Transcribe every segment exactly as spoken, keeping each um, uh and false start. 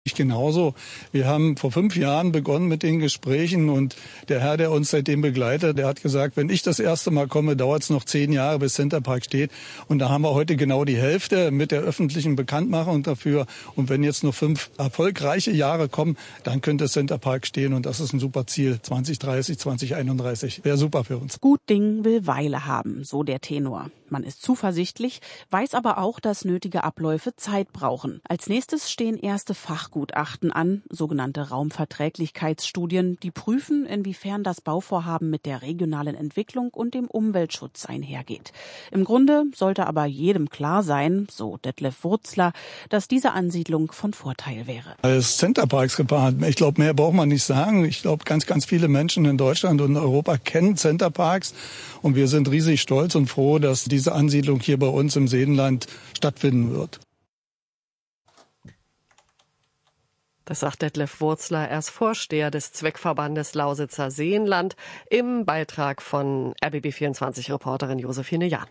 Ich genauso. Wir haben vor fünf Jahren begonnen mit den Gesprächen und der Herr, der uns seitdem begleitet, der hat gesagt, wenn ich das erste Mal komme, dauert es noch zehn Jahre, bis Centerparks steht. Und da haben wir heute genau die Hälfte mit der öffentlichen Bekanntmachung dafür. Und wenn jetzt noch fünf erfolgreiche Jahre kommen, dann könnte Centerparks stehen und das ist ein super Ziel. zwanzig dreißig, zwanzig einunddreißig wäre super für uns. Gut Ding will Weile haben, so der Tenor. Man ist zuversichtlich, weiß aber auch, dass nötige Abläufe Zeit brauchen. Als nächstes stehen erste Fachgutachten an, sogenannte Raumverträglichkeitsstudien, die prüfen, inwiefern das Bauvorhaben mit der regionalen Entwicklung und dem Umweltschutz einhergeht. Im Grunde sollte aber jedem klar sein, so Detlef Wurzler, dass diese Ansiedlung von Vorteil wäre. Als Centerparks geplant, ich glaube, mehr braucht man nicht sagen. Ich glaube, ganz, ganz viele Menschen in Deutschland und in Europa kennen Centerparks und wir sind riesig stolz und froh, dass diese Ansiedlung hier bei uns im Seenland stattfinden wird. Das sagt Detlef Wurzler, er ist Vorsteher des Zweckverbandes Lausitzer Seenland, im Beitrag von R B B vierundzwanzig-Reporterin Josephine Jahn.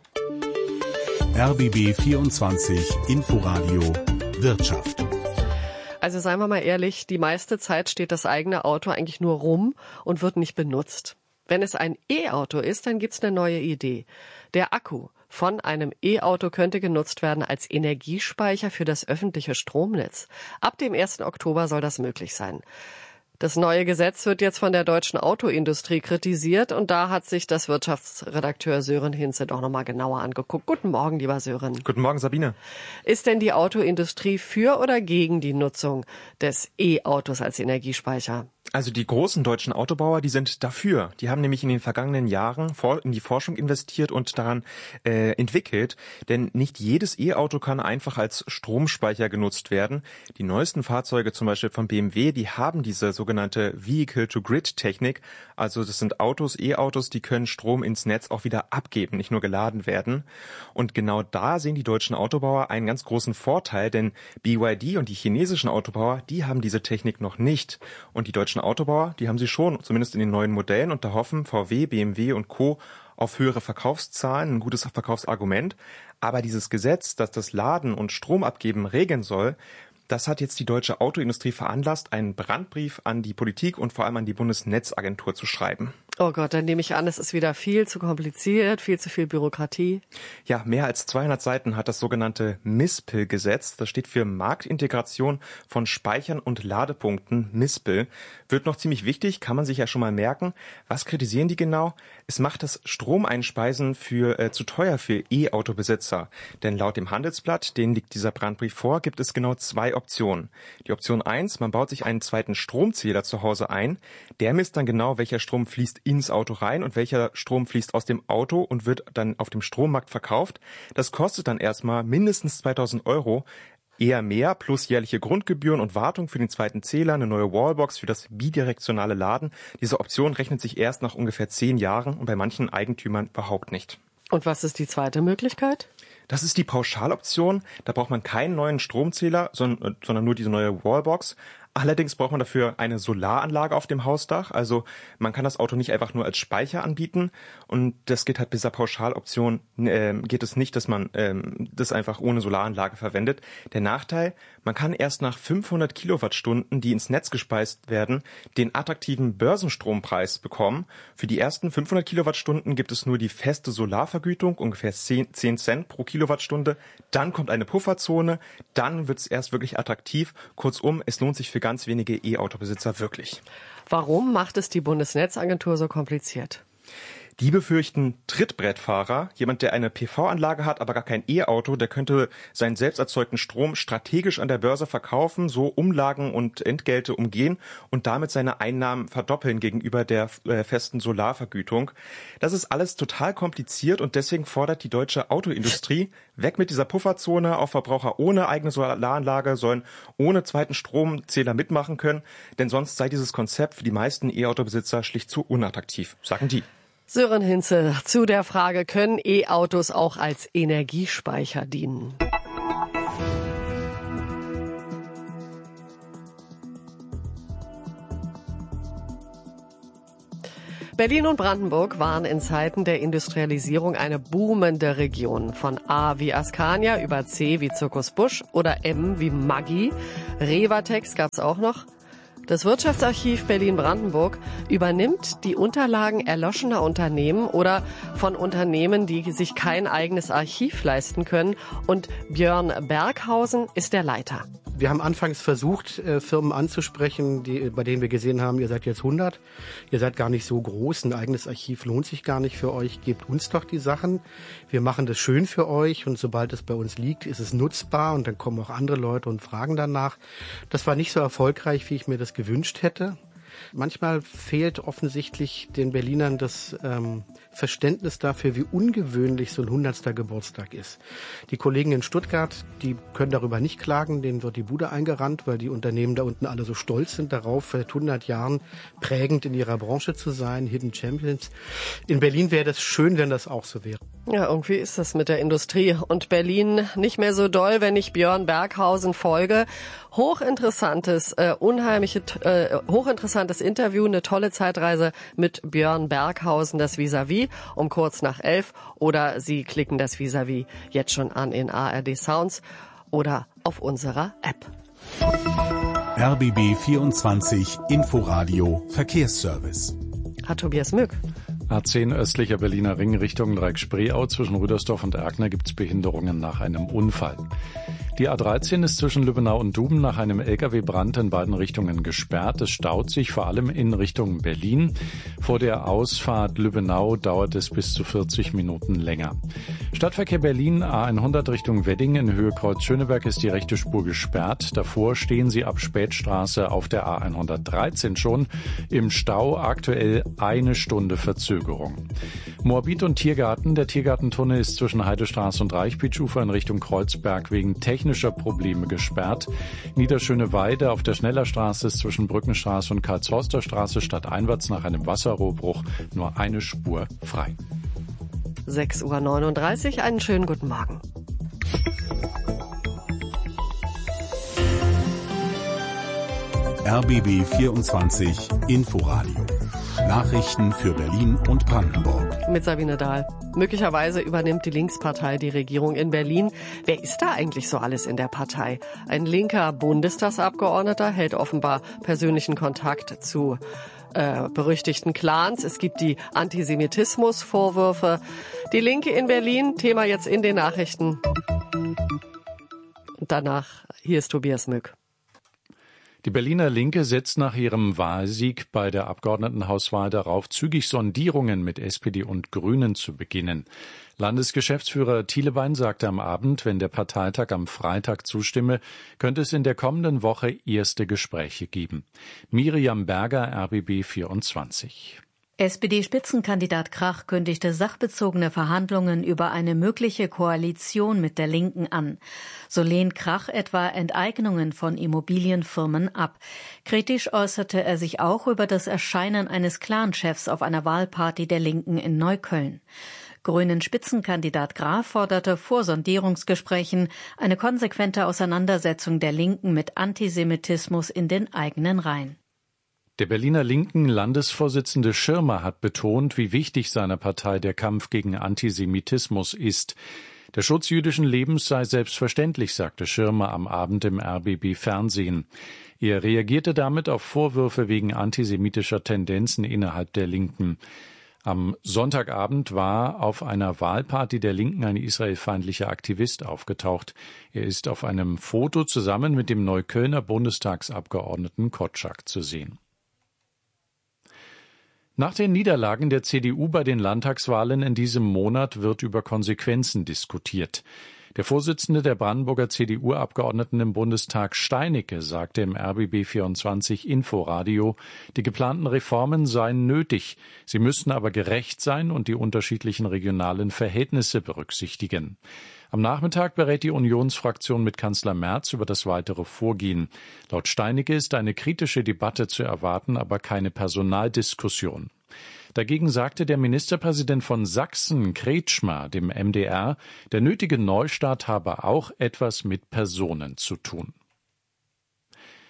R B B vierundzwanzig Inforadio Wirtschaft. Also seien wir mal ehrlich, die meiste Zeit steht das eigene Auto eigentlich nur rum und wird nicht benutzt. Wenn es ein E-Auto ist, dann gibt's eine neue Idee. Der Akku von einem E-Auto könnte genutzt werden als Energiespeicher für das öffentliche Stromnetz. Ab dem ersten Oktober soll das möglich sein. Das neue Gesetz wird jetzt von der deutschen Autoindustrie kritisiert und da hat sich das Wirtschaftsredakteur Sören Hinze doch nochmal genauer angeguckt. Guten Morgen, lieber Sören. Guten Morgen, Sabine. Ist denn die Autoindustrie für oder gegen die Nutzung des E-Autos als Energiespeicher? Also die großen deutschen Autobauer, die sind dafür. Die haben nämlich in den vergangenen Jahren in die Forschung investiert und daran äh, entwickelt. Denn nicht jedes E-Auto kann einfach als Stromspeicher genutzt werden. Die neuesten Fahrzeuge, zum Beispiel von B M W, die haben diese sogenannte Vehicle-to-Grid-Technik. Also das sind Autos, E-Autos, die können Strom ins Netz auch wieder abgeben, nicht nur geladen werden. Und genau da sehen die deutschen Autobauer einen ganz großen Vorteil, denn B Y D und die chinesischen Autobauer, die haben diese Technik noch nicht. Und die deutschen Autobauer, die haben sie schon, zumindest in den neuen Modellen, und da hoffen V W, B M W und Co. auf höhere Verkaufszahlen, ein gutes Verkaufsargument. Aber dieses Gesetz, das das Laden und Stromabgeben regeln soll, das hat jetzt die deutsche Autoindustrie veranlasst, einen Brandbrief an die Politik und vor allem an die Bundesnetzagentur zu schreiben. Oh Gott, dann nehme ich an, es ist wieder viel zu kompliziert, viel zu viel Bürokratie. Ja, mehr als zweihundert Seiten hat das sogenannte Mispel-Gesetz. Das steht für Marktintegration von Speichern und Ladepunkten. Mispel wird noch ziemlich wichtig, kann man sich ja schon mal merken. Was kritisieren die genau? Es macht das Stromeinspeisen für äh, zu teuer für E-Auto-Besitzer. Denn laut dem Handelsblatt, denen liegt dieser Brandbrief vor, gibt es genau zwei Optionen. Die Option eins, man baut sich einen zweiten Stromzähler zu Hause ein. Der misst dann genau, welcher Strom fließt ins Auto rein und welcher Strom fließt aus dem Auto und wird dann auf dem Strommarkt verkauft. Das kostet dann erstmal mindestens zweitausend Euro, eher mehr, plus jährliche Grundgebühren und Wartung für den zweiten Zähler, eine neue Wallbox für das bidirektionale Laden. Diese Option rechnet sich erst nach ungefähr zehn Jahren und bei manchen Eigentümern überhaupt nicht. Und was ist die zweite Möglichkeit? Das ist die Pauschaloption. Da braucht man keinen neuen Stromzähler, sondern, sondern nur diese neue Wallbox. Allerdings braucht man dafür eine Solaranlage auf dem Hausdach. Also man kann das Auto nicht einfach nur als Speicher anbieten. Und das geht halt bei dieser Pauschaloption, äh, geht es nicht, dass man ähm, das einfach ohne Solaranlage verwendet. Der Nachteil, man kann erst nach fünfhundert Kilowattstunden, die ins Netz gespeist werden, den attraktiven Börsenstrompreis bekommen. Für die ersten fünfhundert Kilowattstunden gibt es nur die feste Solarvergütung, ungefähr zehn Cent pro Kilowattstunde. Dann kommt eine Pufferzone, dann wird es erst wirklich attraktiv. Kurzum, es lohnt sich für ganz wenige E-Auto-Besitzer wirklich. Warum macht es die Bundesnetzagentur so kompliziert? Die befürchten Trittbrettfahrer, jemand, der eine P V-Anlage hat, aber gar kein E-Auto, der könnte seinen selbst erzeugten Strom strategisch an der Börse verkaufen, so Umlagen und Entgelte umgehen und damit seine Einnahmen verdoppeln gegenüber der äh, festen Solarvergütung. Das ist alles total kompliziert und deswegen fordert die deutsche Autoindustrie, weg mit dieser Pufferzone, auch Verbraucher ohne eigene Solaranlage sollen ohne zweiten Stromzähler mitmachen können, denn sonst sei dieses Konzept für die meisten E-Auto-Besitzer schlicht zu unattraktiv, sagen die. Sören Hinze zu der Frage, können E-Autos auch als Energiespeicher dienen? Berlin und Brandenburg waren in Zeiten der Industrialisierung eine boomende Region. Von A wie Askania über C wie Zirkus Busch oder M wie Maggi. Revatex gab's auch noch. Das Wirtschaftsarchiv Berlin-Brandenburg übernimmt die Unterlagen erloschener Unternehmen oder von Unternehmen, die sich kein eigenes Archiv leisten können. Und Björn Berghausen ist der Leiter. Wir haben anfangs versucht, äh, Firmen anzusprechen, die, bei denen wir gesehen haben, ihr seid jetzt hundert, ihr seid gar nicht so groß, ein eigenes Archiv lohnt sich gar nicht für euch, gebt uns doch die Sachen. Wir machen das schön für euch und sobald es bei uns liegt, ist es nutzbar und dann kommen auch andere Leute und fragen danach. Das war nicht so erfolgreich, wie ich mir das gewünscht hätte. Manchmal fehlt offensichtlich den Berlinern das ähm, Verständnis dafür, wie ungewöhnlich so ein hundertster Geburtstag ist. Die Kollegen in Stuttgart, die können darüber nicht klagen, denen wird die Bude eingerannt, weil die Unternehmen da unten alle so stolz sind darauf, seit hundert Jahren prägend in ihrer Branche zu sein, Hidden Champions. In Berlin wäre das schön, wenn das auch so wäre. Ja, irgendwie ist das mit der Industrie und Berlin nicht mehr so doll, wenn ich Björn Berghausen folge. Hochinteressantes, äh, unheimliche, äh, hochinteressantes Interview, eine tolle Zeitreise mit Björn Berghausen, das Vis-à-vis, um kurz nach elf. Oder Sie klicken das Vis-à-vis jetzt schon an in A R D Sounds oder auf unserer App. R B B vierundzwanzig Inforadio Verkehrsservice. Hat Tobias Mück. A zehn östlicher Berliner Ring Richtung Dreieck-Spreeau zwischen Rüdersdorf und Erkner gibt's Behinderungen nach einem Unfall. Die A dreizehn ist zwischen Lübbenau und Duben nach einem L K W-Brand in beiden Richtungen gesperrt. Es staut sich vor allem in Richtung Berlin. Vor der Ausfahrt Lübbenau dauert es bis zu vierzig Minuten länger. Stadtverkehr Berlin A hundert Richtung Wedding in Höhe Kreuz Schöneberg ist die rechte Spur gesperrt. Davor stehen Sie ab Spätstraße auf der A hundertdreizehn schon im Stau, aktuell eine Stunde Verzögerung. Moabit und Tiergarten. Der Tiergartentunnel ist zwischen Heidestraße und Reichbitzufer in Richtung Kreuzberg wegen technischer Probleme gesperrt. Niederschöneweide auf der Schnellerstraße ist zwischen Brückenstraße und Karlshorster Straße stadteinwärts nach einem Wasserrohrbruch nur eine Spur frei. sechs Uhr neununddreißig, einen schönen guten Morgen. R B B vierundzwanzig Inforadio. Nachrichten für Berlin und Brandenburg. Mit Sabine Dahl. Möglicherweise übernimmt die Linkspartei die Regierung in Berlin. Wer ist da eigentlich so alles in der Partei? Ein linker Bundestagsabgeordneter hält offenbar persönlichen Kontakt zu äh, berüchtigten Clans. Es gibt die Antisemitismusvorwürfe. Die Linke in Berlin, Thema jetzt in den Nachrichten. Und danach, hier ist Tobias Mück. Die Berliner Linke setzt nach ihrem Wahlsieg bei der Abgeordnetenhauswahl darauf, zügig Sondierungen mit S P D und Grünen zu beginnen. Landesgeschäftsführer Thielebein sagte am Abend, wenn der Parteitag am Freitag zustimme, könnte es in der kommenden Woche erste Gespräche geben. Miriam Berger, R B B vierundzwanzig. S P D-Spitzenkandidat Krach kündigte sachbezogene Verhandlungen über eine mögliche Koalition mit der Linken an. So lehnt Krach etwa Enteignungen von Immobilienfirmen ab. Kritisch äußerte er sich auch über das Erscheinen eines Clanchefs auf einer Wahlparty der Linken in Neukölln. Grünen Spitzenkandidat Graf forderte vor Sondierungsgesprächen eine konsequente Auseinandersetzung der Linken mit Antisemitismus in den eigenen Reihen. Der Berliner Linken Landesvorsitzende Schirmer hat betont, wie wichtig seiner Partei der Kampf gegen Antisemitismus ist. Der Schutz jüdischen Lebens sei selbstverständlich, sagte Schirmer am Abend im R B B Fernsehen. Er reagierte damit auf Vorwürfe wegen antisemitischer Tendenzen innerhalb der Linken. Am Sonntagabend war auf einer Wahlparty der Linken ein israelfeindlicher Aktivist aufgetaucht. Er ist auf einem Foto zusammen mit dem Neuköllner Bundestagsabgeordneten Kotschak zu sehen. Nach den Niederlagen der C D U bei den Landtagswahlen in diesem Monat wird über Konsequenzen diskutiert. Der Vorsitzende der Brandenburger C D U-Abgeordneten im Bundestag, Steinicke, sagte im R B B vierundzwanzig Inforadio, die geplanten Reformen seien nötig. Sie müssten aber gerecht sein und die unterschiedlichen regionalen Verhältnisse berücksichtigen. Am Nachmittag berät die Unionsfraktion mit Kanzler Merz über das weitere Vorgehen. Laut Steinicke ist eine kritische Debatte zu erwarten, aber keine Personaldiskussion. Dagegen sagte der Ministerpräsident von Sachsen, Kretschmer, dem M D R, der nötige Neustart habe auch etwas mit Personen zu tun.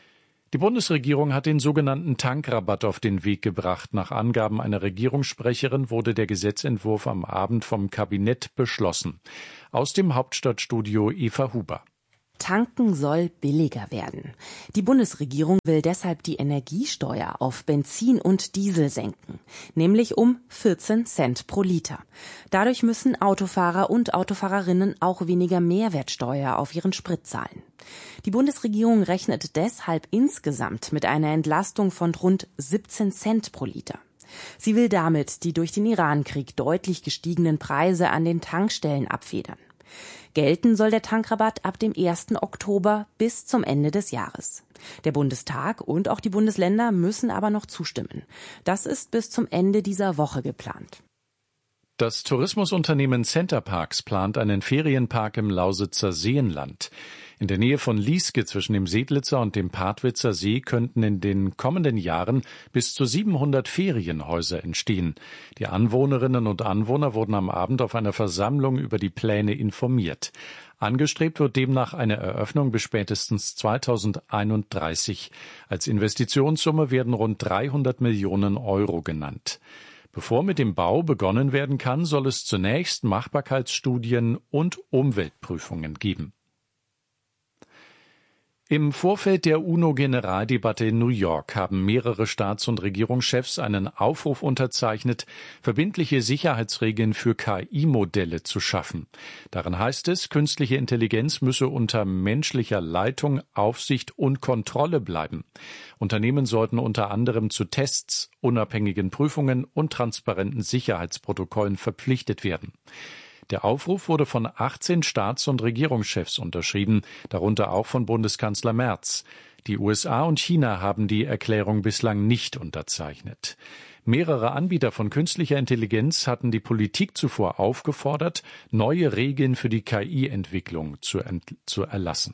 Die Bundesregierung hat den sogenannten Tankrabatt auf den Weg gebracht. Nach Angaben einer Regierungssprecherin wurde der Gesetzentwurf am Abend vom Kabinett beschlossen. Aus dem Hauptstadtstudio Eva Huber. Tanken soll billiger werden. Die Bundesregierung will deshalb die Energiesteuer auf Benzin und Diesel senken, nämlich um vierzehn Cent pro Liter. Dadurch müssen Autofahrer und Autofahrerinnen auch weniger Mehrwertsteuer auf ihren Sprit zahlen. Die Bundesregierung rechnet deshalb insgesamt mit einer Entlastung von rund siebzehn Cent pro Liter. Sie will damit die durch den Irankrieg deutlich gestiegenen Preise an den Tankstellen abfedern. Gelten soll der Tankrabatt ab dem ersten Oktober bis zum Ende des Jahres. Der Bundestag und auch die Bundesländer müssen aber noch zustimmen. Das ist bis zum Ende dieser Woche geplant. Das Tourismusunternehmen Centerparks plant einen Ferienpark im Lausitzer Seenland. In der Nähe von Lieske zwischen dem Sedlitzer und dem Partwitzer See könnten in den kommenden Jahren bis zu siebenhundert Ferienhäuser entstehen. Die Anwohnerinnen und Anwohner wurden am Abend auf einer Versammlung über die Pläne informiert. Angestrebt wird demnach eine Eröffnung bis spätestens zweitausendeinunddreißig. Als Investitionssumme werden rund dreihundert Millionen Euro genannt. Bevor mit dem Bau begonnen werden kann, soll es zunächst Machbarkeitsstudien und Umweltprüfungen geben. Im Vorfeld der UNO-Generaldebatte in New York haben mehrere Staats- und Regierungschefs einen Aufruf unterzeichnet, verbindliche Sicherheitsregeln für K I-Modelle zu schaffen. Darin heißt es, künstliche Intelligenz müsse unter menschlicher Leitung, Aufsicht und Kontrolle bleiben. Unternehmen sollten unter anderem zu Tests, unabhängigen Prüfungen und transparenten Sicherheitsprotokollen verpflichtet werden. Der Aufruf wurde von achtzehn Staats- und Regierungschefs unterschrieben, darunter auch von Bundeskanzler Merz. Die U S A und China haben die Erklärung bislang nicht unterzeichnet. Mehrere Anbieter von künstlicher Intelligenz hatten die Politik zuvor aufgefordert, neue Regeln für die K I-Entwicklung zu, zu erlassen.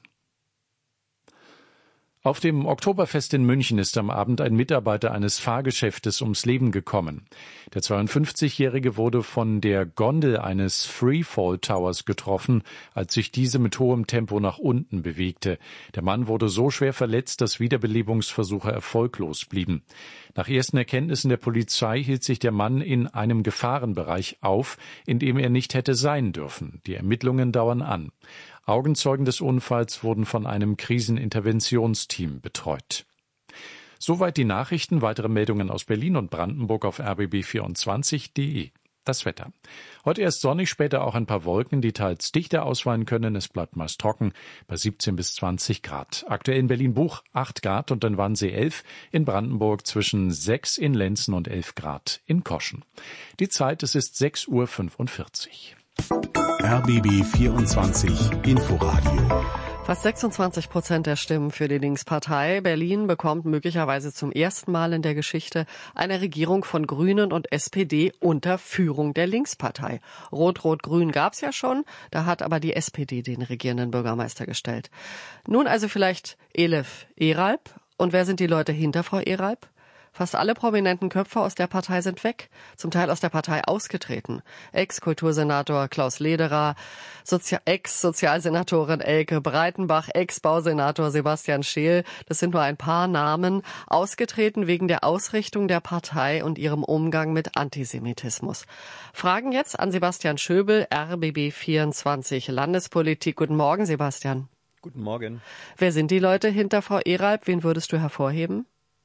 Auf dem Oktoberfest in München ist am Abend ein Mitarbeiter eines Fahrgeschäftes ums Leben gekommen. Der zweiundfünfzigjährige wurde von der Gondel eines Freefall Towers getroffen, als sich diese mit hohem Tempo nach unten bewegte. Der Mann wurde so schwer verletzt, dass Wiederbelebungsversuche erfolglos blieben. Nach ersten Erkenntnissen der Polizei hielt sich der Mann in einem Gefahrenbereich auf, in dem er nicht hätte sein dürfen. Die Ermittlungen dauern an. Augenzeugen des Unfalls wurden von einem Kriseninterventionsteam betreut. Soweit die Nachrichten. Weitere Meldungen aus Berlin und Brandenburg auf r b b vierundzwanzig punkt de. Das Wetter. Heute erst sonnig, später auch ein paar Wolken, die teils dichter ausfallen können. Es bleibt meist trocken bei siebzehn bis zwanzig Grad. Aktuell in Berlin-Buch acht Grad und in Wannsee elf. In Brandenburg zwischen sechs in Lenzen und elf Grad in Koschen. Die Zeit, es ist sechs Uhr fünfundvierzig. R B B vierundzwanzig Inforadio. Fast sechsundzwanzig Prozent der Stimmen für die Linkspartei Berlin bekommt möglicherweise zum ersten Mal in der Geschichte eine Regierung von Grünen und S P D unter Führung der Linkspartei. Rot-Rot-Grün gab's ja schon, da hat aber die S P D den regierenden Bürgermeister gestellt. Nun also vielleicht Elif Eralp. Und wer sind die Leute hinter Frau Eralp? Fast alle prominenten Köpfe aus der Partei sind weg, zum Teil aus der Partei ausgetreten. Ex-Kultursenator Klaus Lederer, Sozi- Ex-Sozialsenatorin Elke Breitenbach, Ex-Bausenator Sebastian Scheel, das sind nur ein paar Namen, ausgetreten wegen der Ausrichtung der Partei und ihrem Umgang mit Antisemitismus. Fragen jetzt an Sebastian Schöbel, R B B vierundzwanzig Landespolitik. Guten Morgen, Sebastian. Guten Morgen. Wer sind die Leute hinter Frau Eralp? Wen würdest du hervorheben?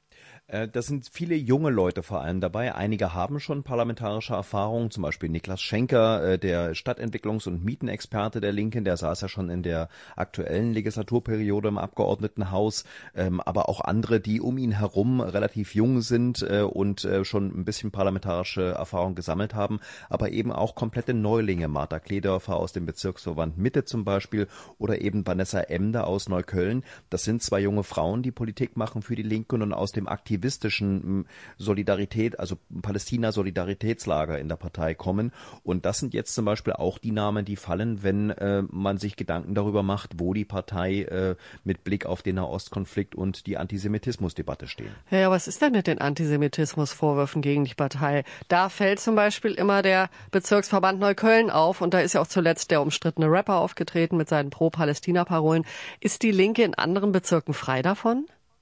Das sind viele junge Leute vor allem dabei. Einige haben schon parlamentarische Erfahrung, zum Beispiel Niklas Schenker, der Stadtentwicklungs- und Mietenexperte der Linken, der saß ja schon in der aktuellen Legislaturperiode im Abgeordnetenhaus, aber auch andere, die um ihn herum relativ jung sind und schon ein bisschen parlamentarische Erfahrung gesammelt haben, aber eben auch komplette Neulinge, Martha Kledorfer aus dem Bezirksverband Mitte zum Beispiel oder eben Vanessa Emder aus Neukölln. Das sind zwei junge Frauen, die Politik machen für die Linken und aus dem aktivistischen Solidarität, also Palästina-Solidaritätslager in der Partei kommen. Und das sind jetzt zum Beispiel auch die Namen, die fallen, wenn äh, man sich Gedanken darüber macht, wo die Partei äh, mit Blick auf den Nahostkonflikt und die Antisemitismusdebatte stehen. Ja, was ist denn mit den Antisemitismusvorwürfen gegen die Partei? Da fällt zum Beispiel immer der Bezirksverband Neukölln auf und da ist ja auch zuletzt der umstrittene Rapper aufgetreten mit seinen Pro-Palästina-Parolen. Ist die Linke in anderen Bezirken frei davon?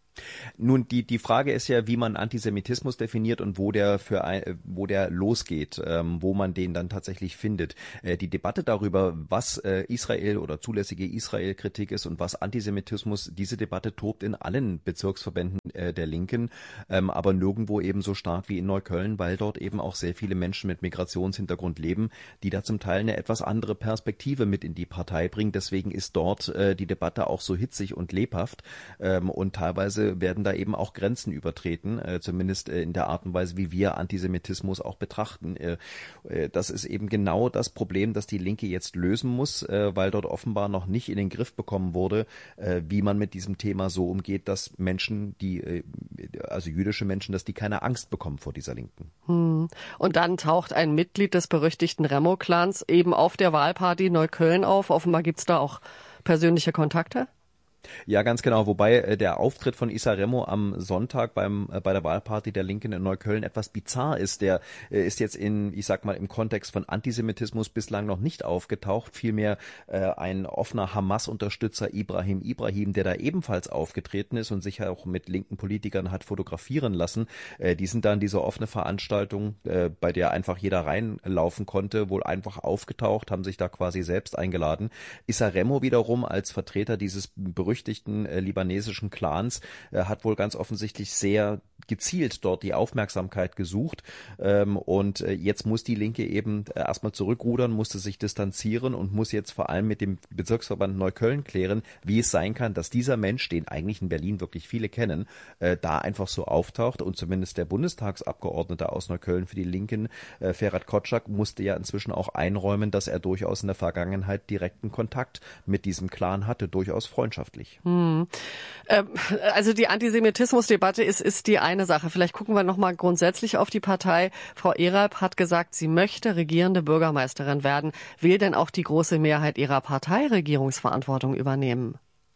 Nun, die, die Frage ist ja, wie man Antisemitismus definiert und wo der für ein, wo der losgeht, ähm, wo man den dann tatsächlich findet. Äh, die Debatte darüber, was äh, Israel oder zulässige Israel-Kritik ist und was Antisemitismus, diese Debatte tobt in allen Bezirksverbänden äh, der Linken, ähm, aber nirgendwo eben so stark wie in Neukölln, weil dort eben auch sehr viele Menschen mit Migrationshintergrund leben, die da zum Teil eine etwas andere Perspektive mit in die Partei bringen. Deswegen ist dort äh, die Debatte auch so hitzig und lebhaft ähm, und teilweise werden da eben auch Grenzen übertreten, äh, zumindest äh, in der Art und Weise, wie wir Antisemitismus auch betrachten. Äh, äh, das ist eben genau das Problem, das die Linke jetzt lösen muss, äh, weil dort offenbar noch nicht in den Griff bekommen wurde, äh, wie man mit diesem Thema so umgeht, dass Menschen, die, äh, also jüdische Menschen, dass die keine Angst bekommen vor dieser Linken. Hm. Und dann taucht ein Mitglied des berüchtigten Remo-Clans eben auf der Wahlparty Neukölln auf. Offenbar gibt's da auch persönliche Kontakte? Ja, ganz genau. Wobei äh, der Auftritt von Issa Remo am Sonntag beim äh, bei der Wahlparty der Linken in Neukölln etwas bizarr ist. Der äh, ist jetzt in, ich sag mal, im Kontext von Antisemitismus bislang noch nicht aufgetaucht. Vielmehr äh, ein offener Hamas-Unterstützer Ibrahim Ibrahim, der da ebenfalls aufgetreten ist und sich auch mit linken Politikern hat fotografieren lassen. Äh, die sind dann diese offene Veranstaltung, äh, bei der einfach jeder reinlaufen konnte, wohl einfach aufgetaucht, haben sich da quasi selbst eingeladen. Issa Remo wiederum als Vertreter dieses berüchtigten berüchtigten äh, libanesischen Clans äh, hat wohl ganz offensichtlich sehr gezielt dort die Aufmerksamkeit gesucht ähm, und äh, jetzt muss die Linke eben äh, erstmal zurückrudern, musste sich distanzieren und muss jetzt vor allem mit dem Bezirksverband Neukölln klären, wie es sein kann, dass dieser Mensch, den eigentlich in Berlin wirklich viele kennen, äh, da einfach so auftaucht und zumindest der Bundestagsabgeordnete aus Neukölln für die Linken, äh, Ferhat Kotschak, musste ja inzwischen auch einräumen, dass er durchaus in der Vergangenheit direkten Kontakt mit diesem Clan hatte, durchaus freundschaftlich. Hm. Also die Antisemitismusdebatte ist, ist die eine Sache. Vielleicht gucken wir noch mal grundsätzlich auf die Partei. Frau Eralb hat gesagt, sie möchte regierende Bürgermeisterin werden. Will denn auch die große Mehrheit ihrer Partei Regierungsverantwortung übernehmen?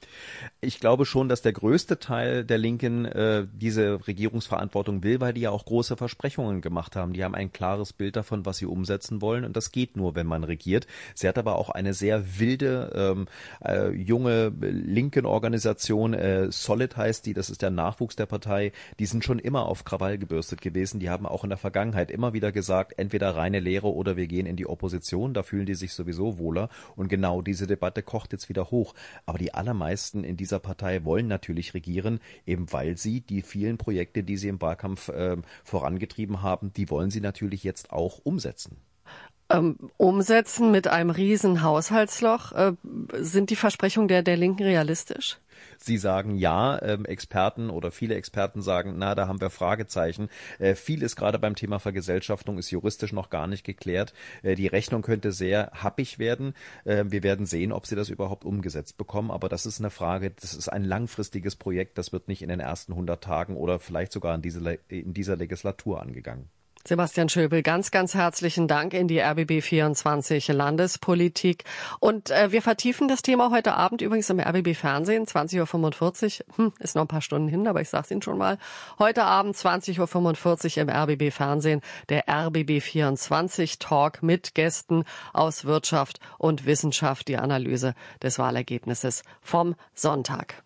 Ich glaube schon, dass der größte Teil der Linken äh, diese Regierungsverantwortung will, weil die ja auch große Versprechungen gemacht haben. Die haben ein klares Bild davon, was sie umsetzen wollen und das geht nur, wenn man regiert. Sie hat aber auch eine sehr wilde, ähm, äh, junge linken Organisation, äh, Solid heißt die, das ist der Nachwuchs der Partei. Die sind schon immer auf Krawall gebürstet gewesen. Die haben auch in der Vergangenheit immer wieder gesagt, entweder reine Lehre oder wir gehen in die Opposition. Da fühlen die sich sowieso wohler und genau diese Debatte kocht jetzt wieder hoch. Aber die allermeisten in dieser Partei wollen natürlich regieren, eben weil sie die vielen Projekte, die sie im Wahlkampf äh, vorangetrieben haben, die wollen sie natürlich jetzt auch umsetzen. Ähm, umsetzen mit einem riesen Haushaltsloch. Äh, sind die Versprechungen der, der Linken realistisch? Sie sagen ja, ähm, Experten oder viele Experten sagen, na, da haben wir Fragezeichen. Äh, viel ist gerade beim Thema Vergesellschaftung, ist juristisch noch gar nicht geklärt. Äh, die Rechnung könnte sehr happig werden. Äh, wir werden sehen, ob sie das überhaupt umgesetzt bekommen. Aber das ist eine Frage, das ist ein langfristiges Projekt. Das wird nicht in den ersten hundert Tagen oder vielleicht sogar in, diese, in dieser Legislatur angegangen. Sebastian Schöbel, ganz, ganz herzlichen Dank in die R B B vierundzwanzig Landespolitik. Und äh, wir vertiefen das Thema heute Abend übrigens im R B B Fernsehen, zwanzig Uhr fünfundvierzig. Hm, ist noch ein paar Stunden hin, aber ich sag's Ihnen schon mal. Heute Abend zwanzig Uhr fünfundvierzig im R B B Fernsehen, der R B B vierundzwanzig Talk mit Gästen aus Wirtschaft und Wissenschaft, die Analyse des Wahlergebnisses vom Sonntag.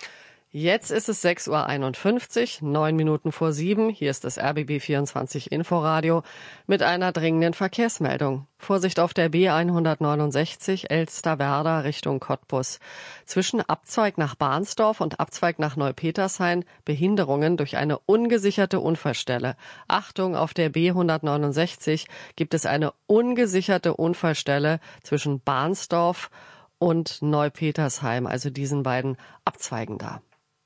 Jetzt ist es sechs Uhr einundfünfzig, neun Minuten vor sieben. Hier ist das R B B vierundzwanzig Inforadio mit einer dringenden Verkehrsmeldung. Vorsicht auf der B hundertneunundsechzig Elsterwerda Richtung Cottbus. Zwischen Abzweig nach Bahnsdorf und Abzweig nach Neupetershain Behinderungen durch eine ungesicherte Unfallstelle. Achtung, auf der B hundertneunundsechzig gibt es eine ungesicherte Unfallstelle zwischen Bahnsdorf und Neupetersheim, also diesen beiden Abzweigen da.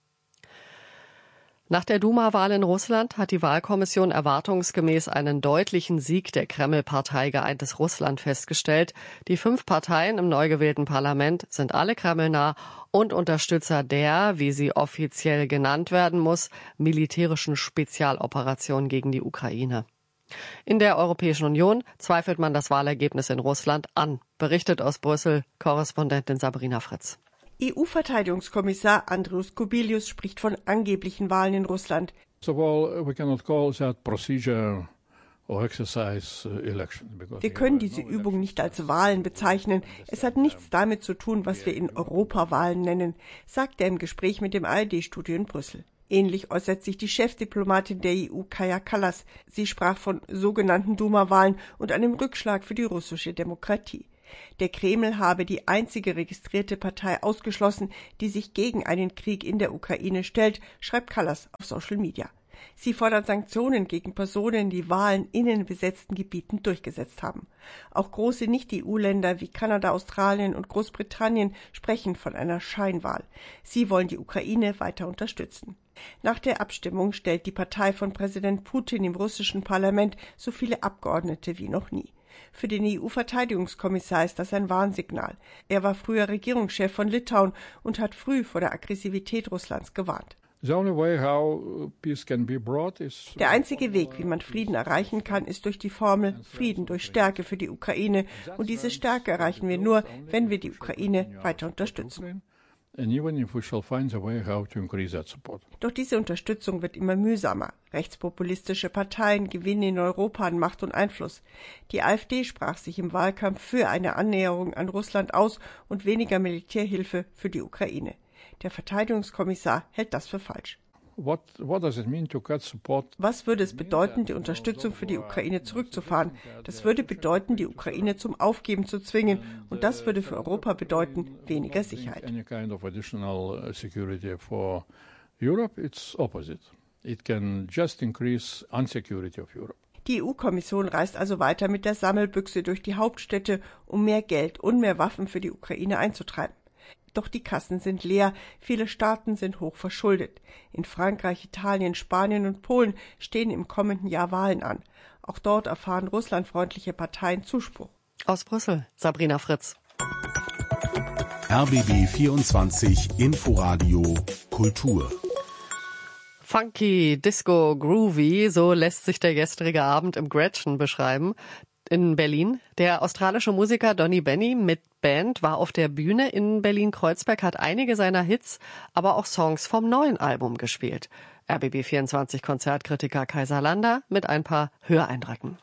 Nach der Duma-Wahl in Russland hat die Wahlkommission erwartungsgemäß einen deutlichen Sieg der Kreml-Partei Geeintes Russland festgestellt. Die fünf Parteien im neu gewählten Parlament sind alle kremlnah und Unterstützer der, wie sie offiziell genannt werden muss, militärischen Spezialoperation gegen die Ukraine. In der Europäischen Union zweifelt man das Wahlergebnis in Russland an, berichtet aus Brüssel Korrespondentin Sabrina Fritz. E U-Verteidigungskommissar Andrius Kubilius spricht von angeblichen Wahlen in Russland. So, well, we cannot call that procedure or exercise election. Wir können diese Übung nicht als Wahlen bezeichnen. Es hat nichts damit zu tun, was wir in Europawahlen nennen, sagt er im Gespräch mit dem A R D-Studio in Brüssel. Ähnlich äußert sich die Chefdiplomatin der E U, Kaja Kallas. Sie sprach von sogenannten Duma-Wahlen und einem Rückschlag für die russische Demokratie. Der Kreml habe die einzige registrierte Partei ausgeschlossen, die sich gegen einen Krieg in der Ukraine stellt, schreibt Kallas auf Social Media. Sie fordert Sanktionen gegen Personen, die Wahlen in den besetzten Gebieten durchgesetzt haben. Auch große Nicht-E U-Länder wie Kanada, Australien und Großbritannien sprechen von einer Scheinwahl. Sie wollen die Ukraine weiter unterstützen. Nach der Abstimmung stellt die Partei von Präsident Putin im russischen Parlament so viele Abgeordnete wie noch nie. Für den E U-Verteidigungskommissar ist das ein Warnsignal. Er war früher Regierungschef von Litauen und hat früh vor der Aggressivität Russlands gewarnt. The only way how peace can be brought is Der einzige Weg, wie man Frieden erreichen kann, ist durch die Formel Frieden durch Stärke für die Ukraine. Und diese Stärke erreichen wir nur, wenn wir die Ukraine weiter unterstützen. and even if we shall find a way how to increase that support. Doch diese Unterstützung wird immer mühsamer. Rechtspopulistische Parteien gewinnen in Europa an Macht und Einfluss. Die AfD sprach sich im Wahlkampf für eine Annäherung an Russland aus und weniger Militärhilfe für die Ukraine. Der Verteidigungskommissar hält das für falsch. What, what does it mean to cut support? Was würde es bedeuten, die Unterstützung für die Ukraine zurückzufahren? Das würde bedeuten, die Ukraine zum Aufgeben zu zwingen. Und das würde für Europa bedeuten, weniger Sicherheit. Any kind of additional security for Europe, it's opposite. It can just increase insecurity of Europe. Die E U-Kommission reist also weiter mit der Sammelbüchse durch die Hauptstädte, um mehr Geld und mehr Waffen für die Ukraine einzutreiben. Doch die Kassen sind leer, viele Staaten sind hoch verschuldet. In Frankreich, Italien, Spanien und Polen stehen im kommenden Jahr Wahlen an. Auch dort erfahren russlandfreundliche Parteien Zuspruch. Aus Brüssel, Sabrina Fritz. R B B vierundzwanzig Inforadio Kultur. Funky, Disco, Groovy, so lässt sich der gestrige Abend im Gretchen beschreiben. In Berlin. Der australische Musiker Donny Benny mit Band war auf der Bühne in Berlin-Kreuzberg, hat einige seiner Hits, aber auch Songs vom neuen Album gespielt. R B B vierundzwanzig Konzertkritiker Kaiser Lander mit ein paar Höreindrücken.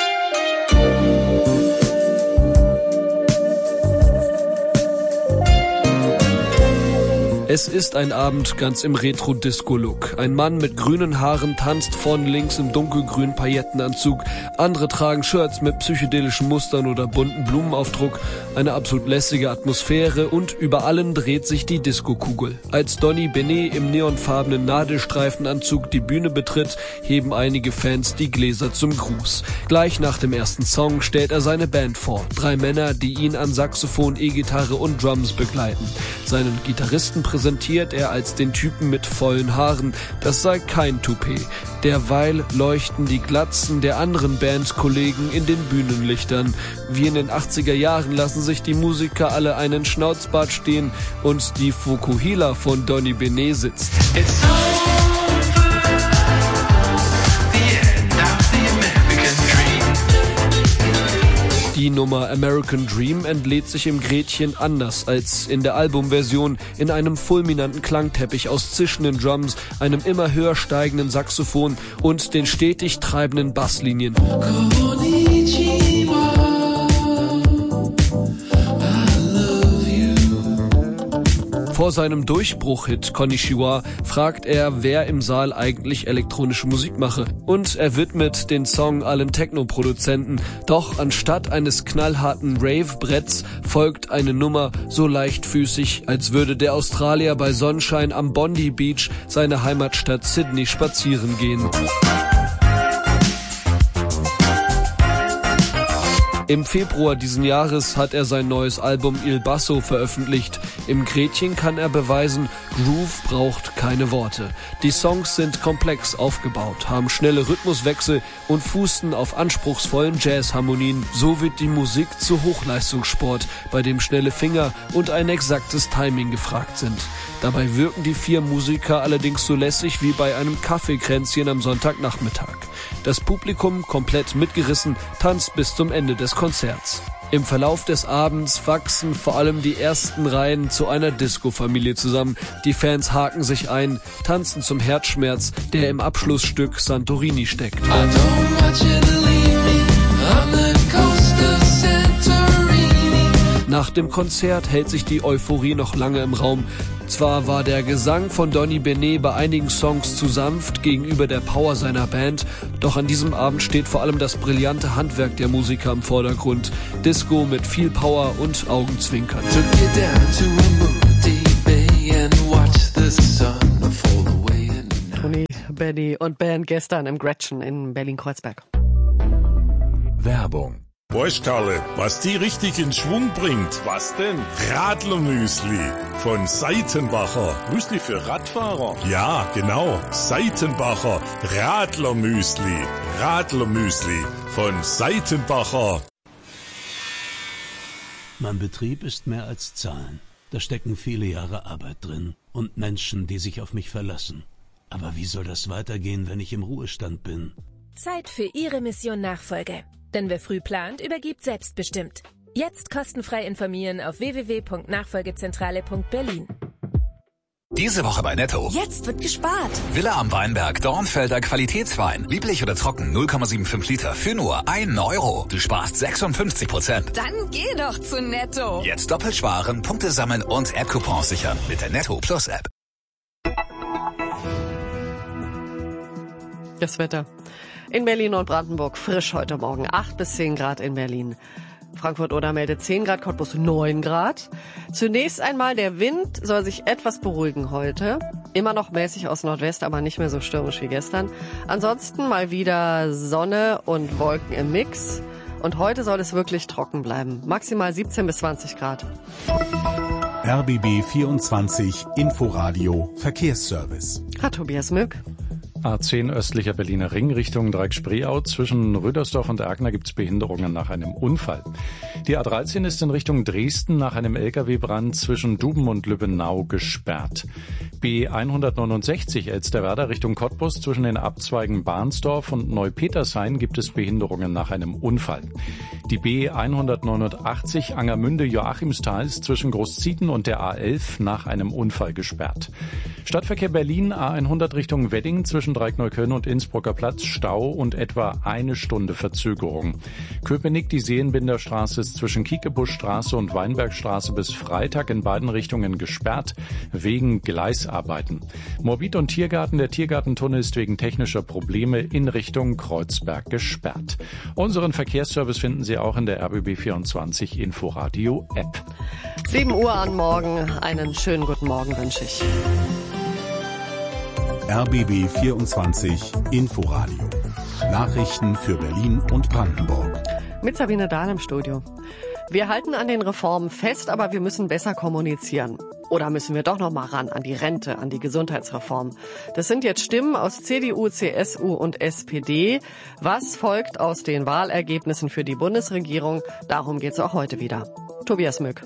Es ist ein Abend ganz im Retro-Disco-Look. Ein Mann mit grünen Haaren tanzt vorn links im dunkelgrünen Paillettenanzug. Andere tragen Shirts mit psychedelischen Mustern oder bunten Blumenaufdruck. Eine absolut lässige Atmosphäre und über allen dreht sich die Disco-Kugel. Als Donny Benny im neonfarbenen Nadelstreifenanzug die Bühne betritt, heben einige Fans die Gläser zum Gruß. Gleich nach dem ersten Song stellt er seine Band vor. Drei Männer, die ihn an Saxophon, E-Gitarre und Drums begleiten. Seinen Gitarristen präsentiert er als den Typen mit vollen Haaren. Das sei kein Toupet. Derweil leuchten die Glatzen der anderen Bandkollegen in den Bühnenlichtern. Wie in den achtziger Jahren lassen sich die Musiker alle einen Schnauzbart stehen und die Fukuhila von Donny Benny sitzt. It's Die Nummer American Dream entlädt sich im Gretchen anders als in der Albumversion, in einem fulminanten Klangteppich aus zischenden Drums, einem immer höher steigenden Saxophon und den stetig treibenden Basslinien. Vor seinem Durchbruch-Hit Konnichiwa fragt er, wer im Saal eigentlich elektronische Musik mache. Und er widmet den Song allen Techno-Produzenten. Doch anstatt eines knallharten Rave-Bretts folgt eine Nummer so leichtfüßig, als würde der Australier bei Sonnenschein am Bondi Beach seine Heimatstadt Sydney spazieren gehen. Im Februar diesen Jahres hat er sein neues Album Il Basso veröffentlicht. Im Gretchen kann er beweisen, Groove braucht keine Worte. Die Songs sind komplex aufgebaut, haben schnelle Rhythmuswechsel und fußen auf anspruchsvollen Jazzharmonien. So wird die Musik zu Hochleistungssport, bei dem schnelle Finger und ein exaktes Timing gefragt sind. Dabei wirken die vier Musiker allerdings so lässig wie bei einem Kaffeekränzchen am Sonntagnachmittag. Das Publikum, komplett mitgerissen, tanzt bis zum Ende des Konzerts. Im Verlauf des Abends wachsen vor allem die ersten Reihen zu einer Disco-Familie zusammen. Die Fans haken sich ein, tanzen zum Herzschmerz, der im Abschlussstück Santorini steckt. Nach dem Konzert hält sich die Euphorie noch lange im Raum. Zwar war der Gesang von Donny Benet bei einigen Songs zu sanft gegenüber der Power seiner Band, doch an diesem Abend steht vor allem das brillante Handwerk der Musiker im Vordergrund. Disco mit viel Power und Augenzwinkern. Tony Benny und Band gestern im Gretchen in Berlin-Kreuzberg. Werbung. Weißt Karle, was die richtig in Schwung bringt? Was denn? Radlermüsli von Seitenbacher. Müsli für Radfahrer? Ja, genau. Seitenbacher Radlermüsli. Radlermüsli von Seitenbacher. Mein Betrieb ist mehr als Zahlen. Da stecken viele Jahre Arbeit drin und Menschen, die sich auf mich verlassen. Aber wie soll das weitergehen, wenn ich im Ruhestand bin? Zeit für Ihre Mission Nachfolge. Denn wer früh plant, übergibt selbstbestimmt. Jetzt kostenfrei informieren auf w w w punkt nachfolgezentrale punkt berlin. Diese Woche bei Netto. Jetzt wird gespart. Villa am Weinberg, Dornfelder Qualitätswein. Lieblich oder trocken, null Komma fünfundsiebzig Liter für nur einen Euro. Du sparst sechsundfünfzig Prozent. Dann geh doch zu Netto. Jetzt doppelt sparen, Punkte sammeln und App-Coupons sichern mit der Netto Plus App. Das Wetter. In Berlin und Brandenburg frisch heute Morgen. acht bis zehn Grad in Berlin. Frankfurt-Oder meldet zehn Grad, Cottbus neun Grad. Zunächst einmal, der Wind soll sich etwas beruhigen heute. Immer noch mäßig aus Nordwest, aber nicht mehr so stürmisch wie gestern. Ansonsten mal wieder Sonne und Wolken im Mix. Und heute soll es wirklich trocken bleiben. Maximal siebzehn bis zwanzig Grad. R B B vierundzwanzig Inforadio Verkehrsservice. Hat Tobias Mück. A zehn östlicher Berliner Ring Richtung Dreieck-Spreeau. Zwischen Rüdersdorf und Erkner gibt es Behinderungen nach einem Unfall. Die A dreizehn ist in Richtung Dresden nach einem L K W-Brand zwischen Duben und Lübbenau gesperrt. B hundertneunundsechzig Elsterwerda Richtung Cottbus zwischen den Abzweigen Bahnsdorf und Neupetershain gibt es Behinderungen nach einem Unfall. Die B hundertneunundachtzig Angermünde-Joachimsthal ist zwischen Großzieten und der A elf nach einem Unfall gesperrt. Stadtverkehr Berlin A hundert Richtung Wedding zwischen Dreieckneukölln und Innsbrucker Platz Stau und etwa eine Stunde Verzögerung. Köpenick, die Seelenbinderstraße ist zwischen Kiekebuschstraße und Weinbergstraße bis Freitag in beiden Richtungen gesperrt wegen Gleisarbeiten. Morbid und Tiergarten, der Tiergartentunnel ist wegen technischer Probleme in Richtung Kreuzberg gesperrt. Unseren Verkehrsservice finden Sie auch in der R B B vierundzwanzig Inforadio App. sieben Uhr am Morgen, einen schönen guten Morgen wünsche ich. R B B vierundzwanzig Inforadio. Nachrichten für Berlin und Brandenburg. Mit Sabine Dahl im Studio. Wir halten an den Reformen fest, aber wir müssen besser kommunizieren. Oder müssen wir doch noch mal ran an die Rente, an die Gesundheitsreform? Das sind jetzt Stimmen aus C D U, C S U und S P D. Was folgt aus den Wahlergebnissen für die Bundesregierung? Darum geht's auch heute wieder. Tobias Mück.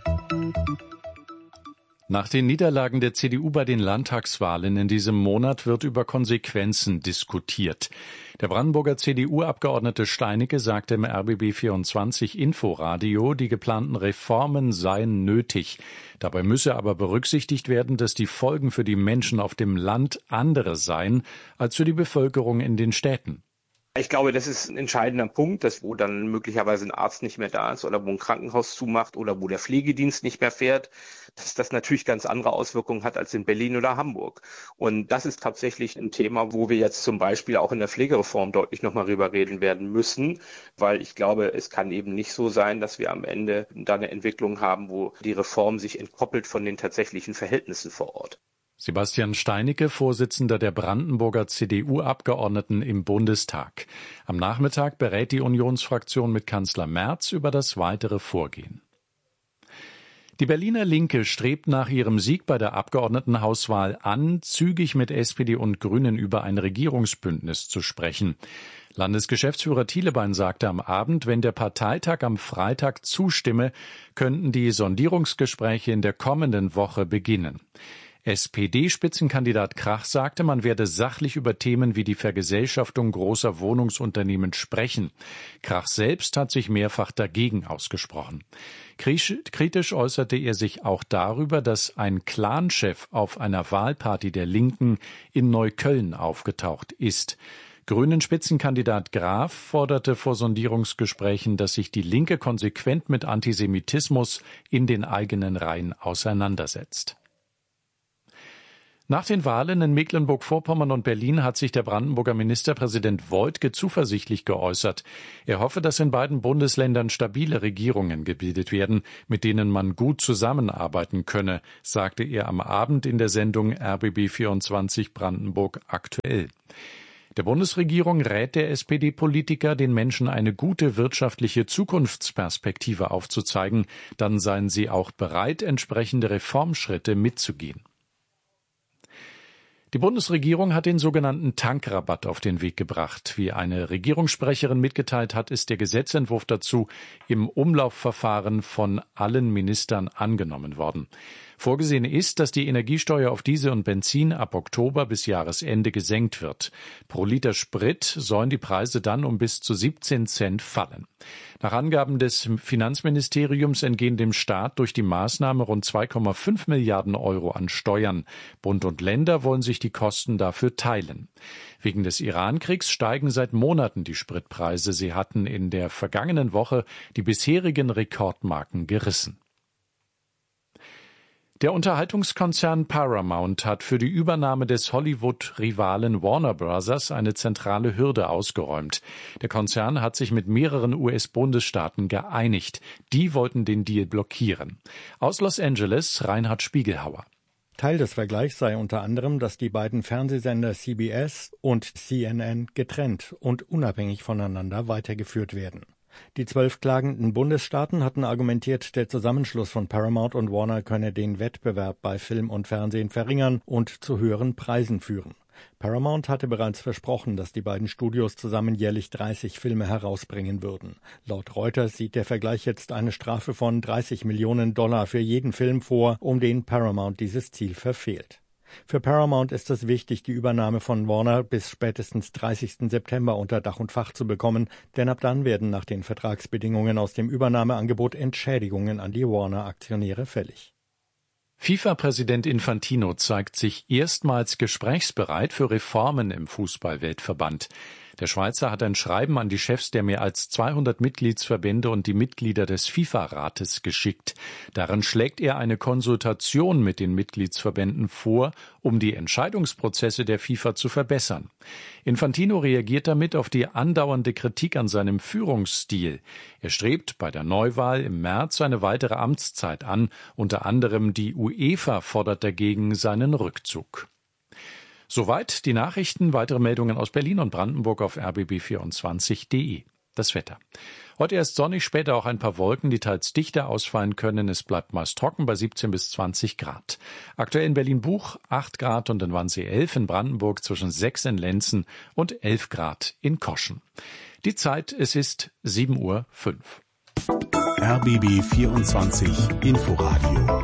Nach den Niederlagen der C D U bei den Landtagswahlen in diesem Monat wird über Konsequenzen diskutiert. Der Brandenburger C D U-Abgeordnete Steinecke sagte im R B B vierundzwanzig Inforadio, die geplanten Reformen seien nötig. Dabei müsse aber berücksichtigt werden, dass die Folgen für die Menschen auf dem Land andere seien als für die Bevölkerung in den Städten. Ich glaube, das ist ein entscheidender Punkt, dass wo dann möglicherweise ein Arzt nicht mehr da ist oder wo ein Krankenhaus zumacht oder wo der Pflegedienst nicht mehr fährt, dass das natürlich ganz andere Auswirkungen hat als in Berlin oder Hamburg. Und das ist tatsächlich ein Thema, wo wir jetzt zum Beispiel auch in der Pflegereform deutlich nochmal drüber reden werden müssen, weil ich glaube, es kann eben nicht so sein, dass wir am Ende da eine Entwicklung haben, wo die Reform sich entkoppelt von den tatsächlichen Verhältnissen vor Ort. Sebastian Steinecke, Vorsitzender der Brandenburger C D U-Abgeordneten im Bundestag. Am Nachmittag berät die Unionsfraktion mit Kanzler Merz über das weitere Vorgehen. Die Berliner Linke strebt nach ihrem Sieg bei der Abgeordnetenhauswahl an, zügig mit S P D und Grünen über ein Regierungsbündnis zu sprechen. Landesgeschäftsführer Thielebein sagte am Abend, wenn der Parteitag am Freitag zustimme, könnten die Sondierungsgespräche in der kommenden Woche beginnen. S P D-Spitzenkandidat Krach sagte, man werde sachlich über Themen wie die Vergesellschaftung großer Wohnungsunternehmen sprechen. Krach selbst hat sich mehrfach dagegen ausgesprochen. Kritisch äußerte er sich auch darüber, dass ein Clanchef auf einer Wahlparty der Linken in Neukölln aufgetaucht ist. Grünen-Spitzenkandidat Graf forderte vor Sondierungsgesprächen, dass sich die Linke konsequent mit Antisemitismus in den eigenen Reihen auseinandersetzt. Nach den Wahlen in Mecklenburg-Vorpommern und Berlin hat sich der Brandenburger Ministerpräsident Woidke zuversichtlich geäußert. Er hoffe, dass in beiden Bundesländern stabile Regierungen gebildet werden, mit denen man gut zusammenarbeiten könne, sagte er am Abend in der Sendung R B B vierundzwanzig Brandenburg aktuell. Der Bundesregierung rät der S P D-Politiker, den Menschen eine gute wirtschaftliche Zukunftsperspektive aufzuzeigen. Dann seien sie auch bereit, entsprechende Reformschritte mitzugehen. Die Bundesregierung hat den sogenannten Tankrabatt auf den Weg gebracht. Wie eine Regierungssprecherin mitgeteilt hat, ist der Gesetzentwurf dazu im Umlaufverfahren von allen Ministern angenommen worden. Vorgesehen ist, dass die Energiesteuer auf Diesel und Benzin ab Oktober bis Jahresende gesenkt wird. Pro Liter Sprit sollen die Preise dann um bis zu siebzehn Cent fallen. Nach Angaben des Finanzministeriums entgehen dem Staat durch die Maßnahme rund zwei Komma fünf Milliarden Euro an Steuern. Bund und Länder wollen sich die Kosten dafür teilen. Wegen des Irankriegs steigen seit Monaten die Spritpreise. Sie hatten in der vergangenen Woche die bisherigen Rekordmarken gerissen. Der Unterhaltungskonzern Paramount hat für die Übernahme des Hollywood-Rivalen Warner Bros. Eine zentrale Hürde ausgeräumt. Der Konzern hat sich mit mehreren U S-Bundesstaaten geeinigt. Die wollten den Deal blockieren. Aus Los Angeles Reinhard Spiegelhauer. Teil des Vergleichs sei unter anderem, dass die beiden Fernsehsender C B S und C N N getrennt und unabhängig voneinander weitergeführt werden. Die zwölf klagenden Bundesstaaten hatten argumentiert, der Zusammenschluss von Paramount und Warner könne den Wettbewerb bei Film und Fernsehen verringern und zu höheren Preisen führen. Paramount hatte bereits versprochen, dass die beiden Studios zusammen jährlich dreißig Filme herausbringen würden. Laut Reuters sieht der Vergleich jetzt eine Strafe von dreißig Millionen Dollar für jeden Film vor, um den Paramount dieses Ziel verfehlt. Für Paramount ist es wichtig, die Übernahme von Warner bis spätestens dreißigsten September unter Dach und Fach zu bekommen, denn ab dann werden nach den Vertragsbedingungen aus dem Übernahmeangebot Entschädigungen an die Warner-Aktionäre fällig. FIFA-Präsident Infantino zeigt sich erstmals gesprächsbereit für Reformen im Fußball-Weltverband. Der Schweizer hat ein Schreiben an die Chefs der mehr als zweihundert Mitgliedsverbände und die Mitglieder des FIFA-Rates geschickt. Darin schlägt er eine Konsultation mit den Mitgliedsverbänden vor, um die Entscheidungsprozesse der FIFA zu verbessern. Infantino reagiert damit auf die andauernde Kritik an seinem Führungsstil. Er strebt bei der Neuwahl im März eine weitere Amtszeit an. Unter anderem die UEFA fordert dagegen seinen Rückzug. Soweit die Nachrichten. Weitere Meldungen aus Berlin und Brandenburg auf r b b vierundzwanzig punkt d e. Das Wetter. Heute erst sonnig, später auch ein paar Wolken, die teils dichter ausfallen können. Es bleibt meist trocken bei siebzehn bis zwanzig Grad. Aktuell in Berlin-Buch acht Grad und in Wannsee elf, in Brandenburg zwischen sechs in Lenzen und elf Grad in Koschen. Die Zeit, es ist sieben Uhr fünf. R B B vierundzwanzig Inforadio.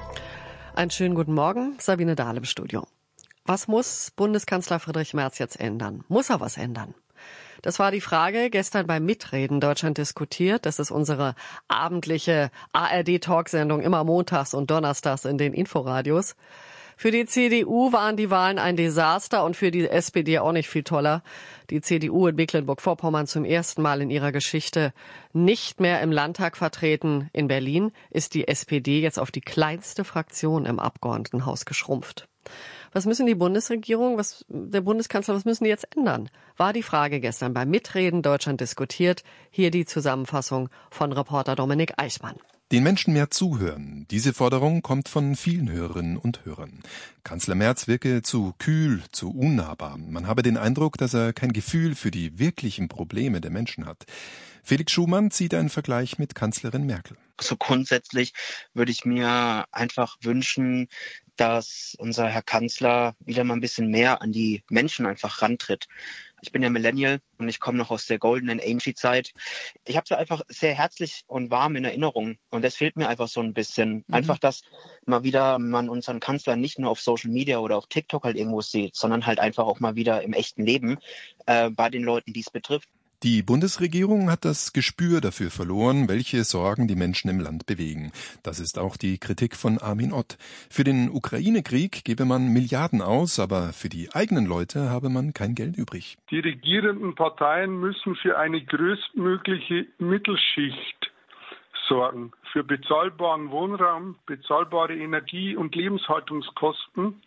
Einen schönen guten Morgen, Sabine Dahl im Studio. Was muss Bundeskanzler Friedrich Merz jetzt ändern? Muss er was ändern? Das war die Frage gestern beim Mitreden Deutschland diskutiert. Das ist unsere abendliche A R D-Talksendung immer montags und donnerstags in den Inforadios. Für die C D U waren die Wahlen ein Desaster und für die S P D auch nicht viel toller. Die C D U in Mecklenburg-Vorpommern zum ersten Mal in ihrer Geschichte nicht mehr im Landtag vertreten. In Berlin ist die S P D jetzt auf die kleinste Fraktion im Abgeordnetenhaus geschrumpft. Was müssen die Bundesregierung, was der Bundeskanzler, was müssen die jetzt ändern? War die Frage gestern beim Mitreden Deutschland diskutiert. Hier die Zusammenfassung von Reporter Dominik Eichmann. Den Menschen mehr zuhören. Diese Forderung kommt von vielen Hörerinnen und Hörern. Kanzler Merz wirke zu kühl, zu unnahbar. Man habe den Eindruck, dass er kein Gefühl für die wirklichen Probleme der Menschen hat. Felix Schumann zieht einen Vergleich mit Kanzlerin Merkel. So grundsätzlich würde ich mir einfach wünschen, dass unser Herr Kanzler wieder mal ein bisschen mehr an die Menschen einfach rantritt. Ich bin ja Millennial und ich komme noch aus der goldenen Angie-Zeit. Ich habe sie einfach sehr herzlich und warm in Erinnerung und das fehlt mir einfach so ein bisschen. Mhm. Einfach, dass mal wieder man unseren Kanzler nicht nur auf Social Media oder auf TikTok halt irgendwo sieht, sondern halt einfach auch mal wieder im echten Leben äh, bei den Leuten, die es betrifft. Die Bundesregierung hat das Gespür dafür verloren, welche Sorgen die Menschen im Land bewegen. Das ist auch die Kritik von Armin Ott. Für den Ukraine-Krieg gebe man Milliarden aus, aber für die eigenen Leute habe man kein Geld übrig. Die regierenden Parteien müssen für eine größtmögliche Mittelschicht sorgen, für bezahlbaren Wohnraum, bezahlbare Energie- und Lebenshaltungskosten.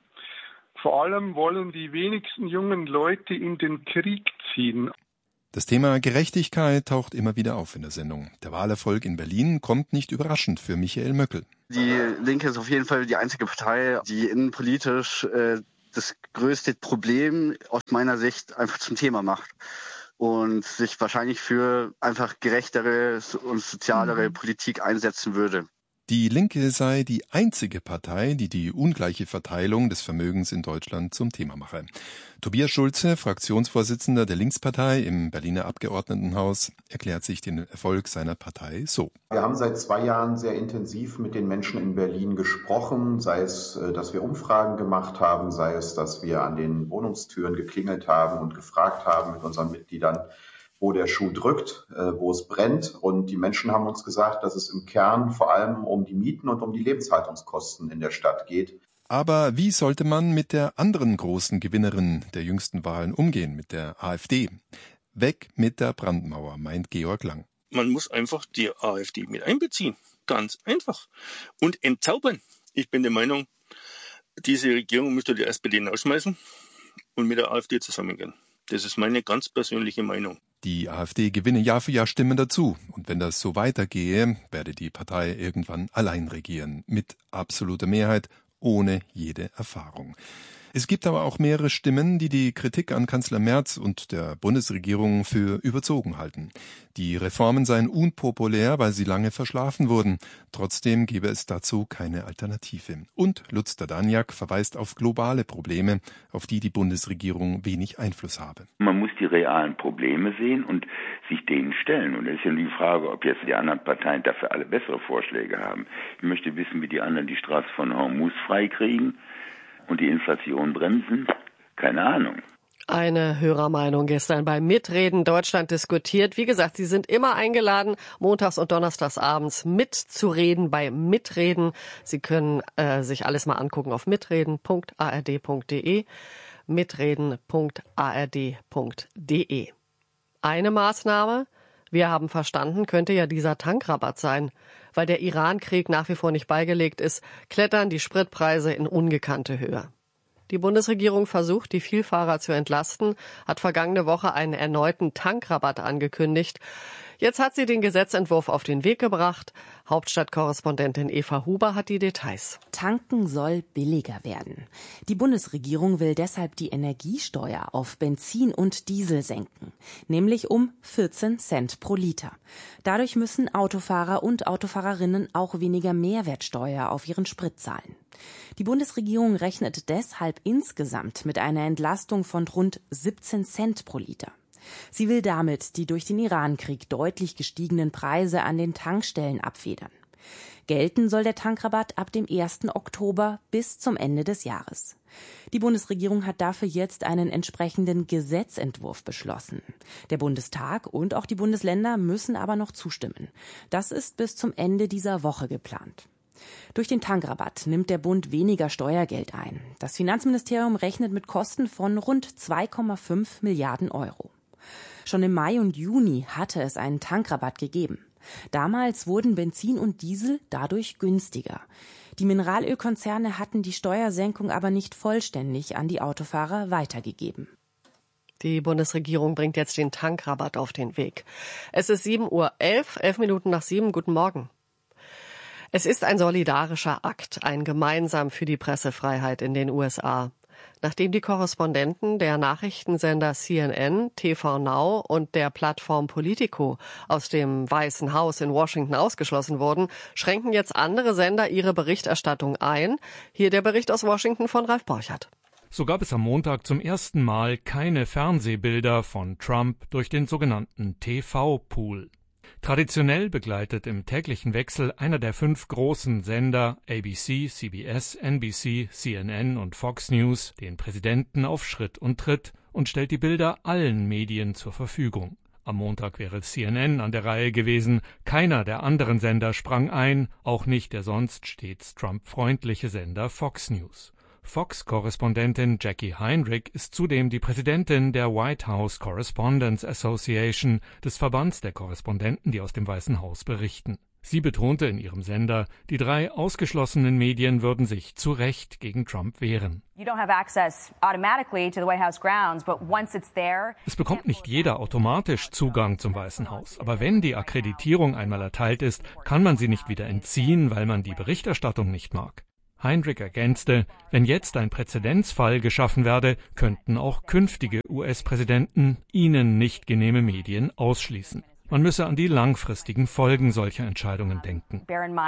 Vor allem wollen die wenigsten jungen Leute in den Krieg ziehen. Das Thema Gerechtigkeit taucht immer wieder auf in der Sendung. Der Wahlerfolg in Berlin kommt nicht überraschend für Michael Möckel. Die Linke ist auf jeden Fall die einzige Partei, die innenpolitisch äh, das größte Problem aus meiner Sicht einfach zum Thema macht und sich wahrscheinlich für einfach gerechtere und sozialere mhm. Politik einsetzen würde. Die Linke sei die einzige Partei, die die ungleiche Verteilung des Vermögens in Deutschland zum Thema mache. Tobias Schulze, Fraktionsvorsitzender der Linkspartei im Berliner Abgeordnetenhaus, erklärt sich den Erfolg seiner Partei so. Wir haben seit zwei Jahren sehr intensiv mit den Menschen in Berlin gesprochen, sei es, dass wir Umfragen gemacht haben, sei es, dass wir an den Wohnungstüren geklingelt haben und gefragt haben mit unseren Mitgliedern, wo der Schuh drückt, äh, wo es brennt. Und die Menschen haben uns gesagt, dass es im Kern vor allem um die Mieten und um die Lebenshaltungskosten in der Stadt geht. Aber wie sollte man mit der anderen großen Gewinnerin der jüngsten Wahlen umgehen, mit der AfD? Weg mit der Brandmauer, meint Georg Lang. Man muss einfach die AfD mit einbeziehen. Ganz einfach. Und entzaubern. Ich bin der Meinung, diese Regierung müsste die S P D hinausschmeißen und mit der AfD zusammengehen. Das ist meine ganz persönliche Meinung. Die AfD gewinne Jahr für Jahr Stimmen dazu. Und wenn das so weitergehe, werde die Partei irgendwann allein regieren. Mit absoluter Mehrheit, ohne jede Erfahrung. Es gibt aber auch mehrere Stimmen, die die Kritik an Kanzler Merz und der Bundesregierung für überzogen halten. Die Reformen seien unpopulär, weil sie lange verschlafen wurden. Trotzdem gebe es dazu keine Alternative. Und Lutz Daniak verweist auf globale Probleme, auf die die Bundesregierung wenig Einfluss habe. Man muss die realen Probleme sehen und sich denen stellen. Und es ist ja die Frage, ob jetzt die anderen Parteien dafür alle bessere Vorschläge haben. Ich möchte wissen, wie die anderen die Straße von Hormuz freikriegen und die Inflation bremsen? Keine Ahnung. Eine Hörermeinung gestern beim Mitreden Deutschland diskutiert. Wie gesagt, Sie sind immer eingeladen, montags und donnerstags abends mitzureden bei Mitreden. Sie können äh, sich alles mal angucken auf mitreden punkt a r d punkt d e. mitreden punkt a r d punkt d e. Eine Maßnahme, wir haben verstanden, könnte ja dieser Tankrabatt sein. Weil der Iran-Krieg nach wie vor nicht beigelegt ist, klettern die Spritpreise in ungekannte Höhe. Die Bundesregierung versucht, die Vielfahrer zu entlasten, hat vergangene Woche einen erneuten Tankrabatt angekündigt. Jetzt hat sie den Gesetzentwurf auf den Weg gebracht. Hauptstadtkorrespondentin Eva Huber hat die Details. Tanken soll billiger werden. Die Bundesregierung will deshalb die Energiesteuer auf Benzin und Diesel senken, nämlich um vierzehn Cent pro Liter. Dadurch müssen Autofahrer und Autofahrerinnen auch weniger Mehrwertsteuer auf ihren Sprit zahlen. Die Bundesregierung rechnet deshalb insgesamt mit einer Entlastung von rund siebzehn Cent pro Liter. Sie will damit die durch den Iran-Krieg deutlich gestiegenen Preise an den Tankstellen abfedern. Gelten soll der Tankrabatt ab dem ersten Oktober bis zum Ende des Jahres. Die Bundesregierung hat dafür jetzt einen entsprechenden Gesetzentwurf beschlossen. Der Bundestag und auch die Bundesländer müssen aber noch zustimmen. Das ist bis zum Ende dieser Woche geplant. Durch den Tankrabatt nimmt der Bund weniger Steuergeld ein. Das Finanzministerium rechnet mit Kosten von rund zwei Komma fünf Milliarden Euro. Schon im Mai und Juni hatte es einen Tankrabatt gegeben. Damals wurden Benzin und Diesel dadurch günstiger. Die Mineralölkonzerne hatten die Steuersenkung aber nicht vollständig an die Autofahrer weitergegeben. Die Bundesregierung bringt jetzt den Tankrabatt auf den Weg. Es ist sieben Uhr elf, elf Minuten nach sieben. Guten Morgen. Es ist ein solidarischer Akt, ein gemeinsam für die Pressefreiheit in den U S A. Nachdem die Korrespondenten der Nachrichtensender C N N, T V Now und der Plattform Politico aus dem Weißen Haus in Washington ausgeschlossen wurden, schränken jetzt andere Sender ihre Berichterstattung ein. Hier der Bericht aus Washington von Ralf Borchert. So gab es am Montag zum ersten Mal keine Fernsehbilder von Trump durch den sogenannten T V-Pool. Traditionell begleitet im täglichen Wechsel einer der fünf großen Sender A B C, C B S, N B C, C N N und Fox News den Präsidenten auf Schritt und Tritt und stellt die Bilder allen Medien zur Verfügung. Am Montag wäre C N N an der Reihe gewesen. Keiner der anderen Sender sprang ein, auch nicht der sonst stets Trump-freundliche Sender Fox News. Fox-Korrespondentin Jackie Heinrich ist zudem die Präsidentin der White House Correspondents Association, des Verbands der Korrespondenten, die aus dem Weißen Haus berichten. Sie betonte in ihrem Sender, die drei ausgeschlossenen Medien würden sich zu Recht gegen Trump wehren. Es bekommt nicht jeder automatisch Zugang zum Weißen Haus, aber wenn die Akkreditierung einmal erteilt ist, kann man sie nicht wieder entziehen, weil man die Berichterstattung nicht mag. Heinrich ergänzte, wenn jetzt ein Präzedenzfall geschaffen werde, könnten auch künftige U S-Präsidenten ihnen nicht genehme Medien ausschließen. Man müsse an die langfristigen Folgen solcher Entscheidungen denken.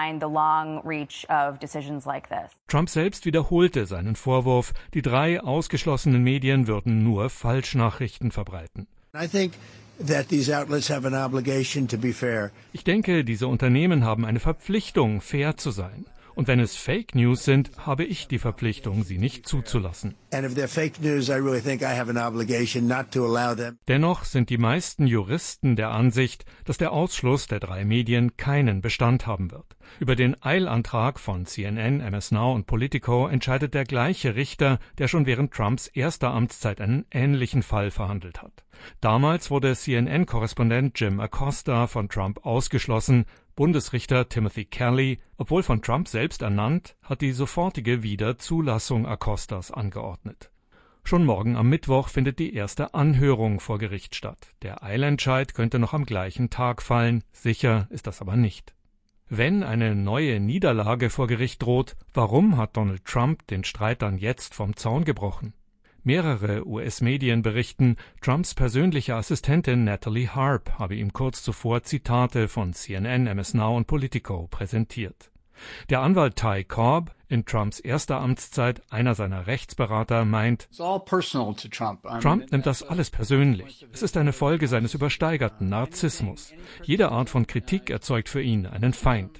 Trump selbst wiederholte seinen Vorwurf, die drei ausgeschlossenen Medien würden nur Falschnachrichten verbreiten. Ich denke, diese Unternehmen haben eine Verpflichtung, fair zu sein. Und wenn es Fake News sind, habe ich die Verpflichtung, sie nicht zuzulassen. Dennoch sind die meisten Juristen der Ansicht, dass der Ausschluss der drei Medien keinen Bestand haben wird. Über den Eilantrag von C N N, M S Now und Politico entscheidet der gleiche Richter, der schon während Trumps erster Amtszeit einen ähnlichen Fall verhandelt hat. Damals wurde C N N-Korrespondent Jim Acosta von Trump ausgeschlossen. Bundesrichter Timothy Kelly, obwohl von Trump selbst ernannt, hat die sofortige Wiederzulassung Acostas angeordnet. Schon morgen am Mittwoch findet die erste Anhörung vor Gericht statt. Der Eilentscheid könnte noch am gleichen Tag fallen, sicher ist das aber nicht. Wenn eine neue Niederlage vor Gericht droht, warum hat Donald Trump den Streit dann jetzt vom Zaun gebrochen? Mehrere U S-Medien berichten, Trumps persönliche Assistentin Natalie Harp habe ihm kurz zuvor Zitate von C N N, M S Now und Politico präsentiert. Der Anwalt Ty Cobb, in Trumps erster Amtszeit einer seiner Rechtsberater, meint, Trump nimmt das alles persönlich. Es ist eine Folge seines übersteigerten Narzissmus. Jede Art von Kritik erzeugt für ihn einen Feind.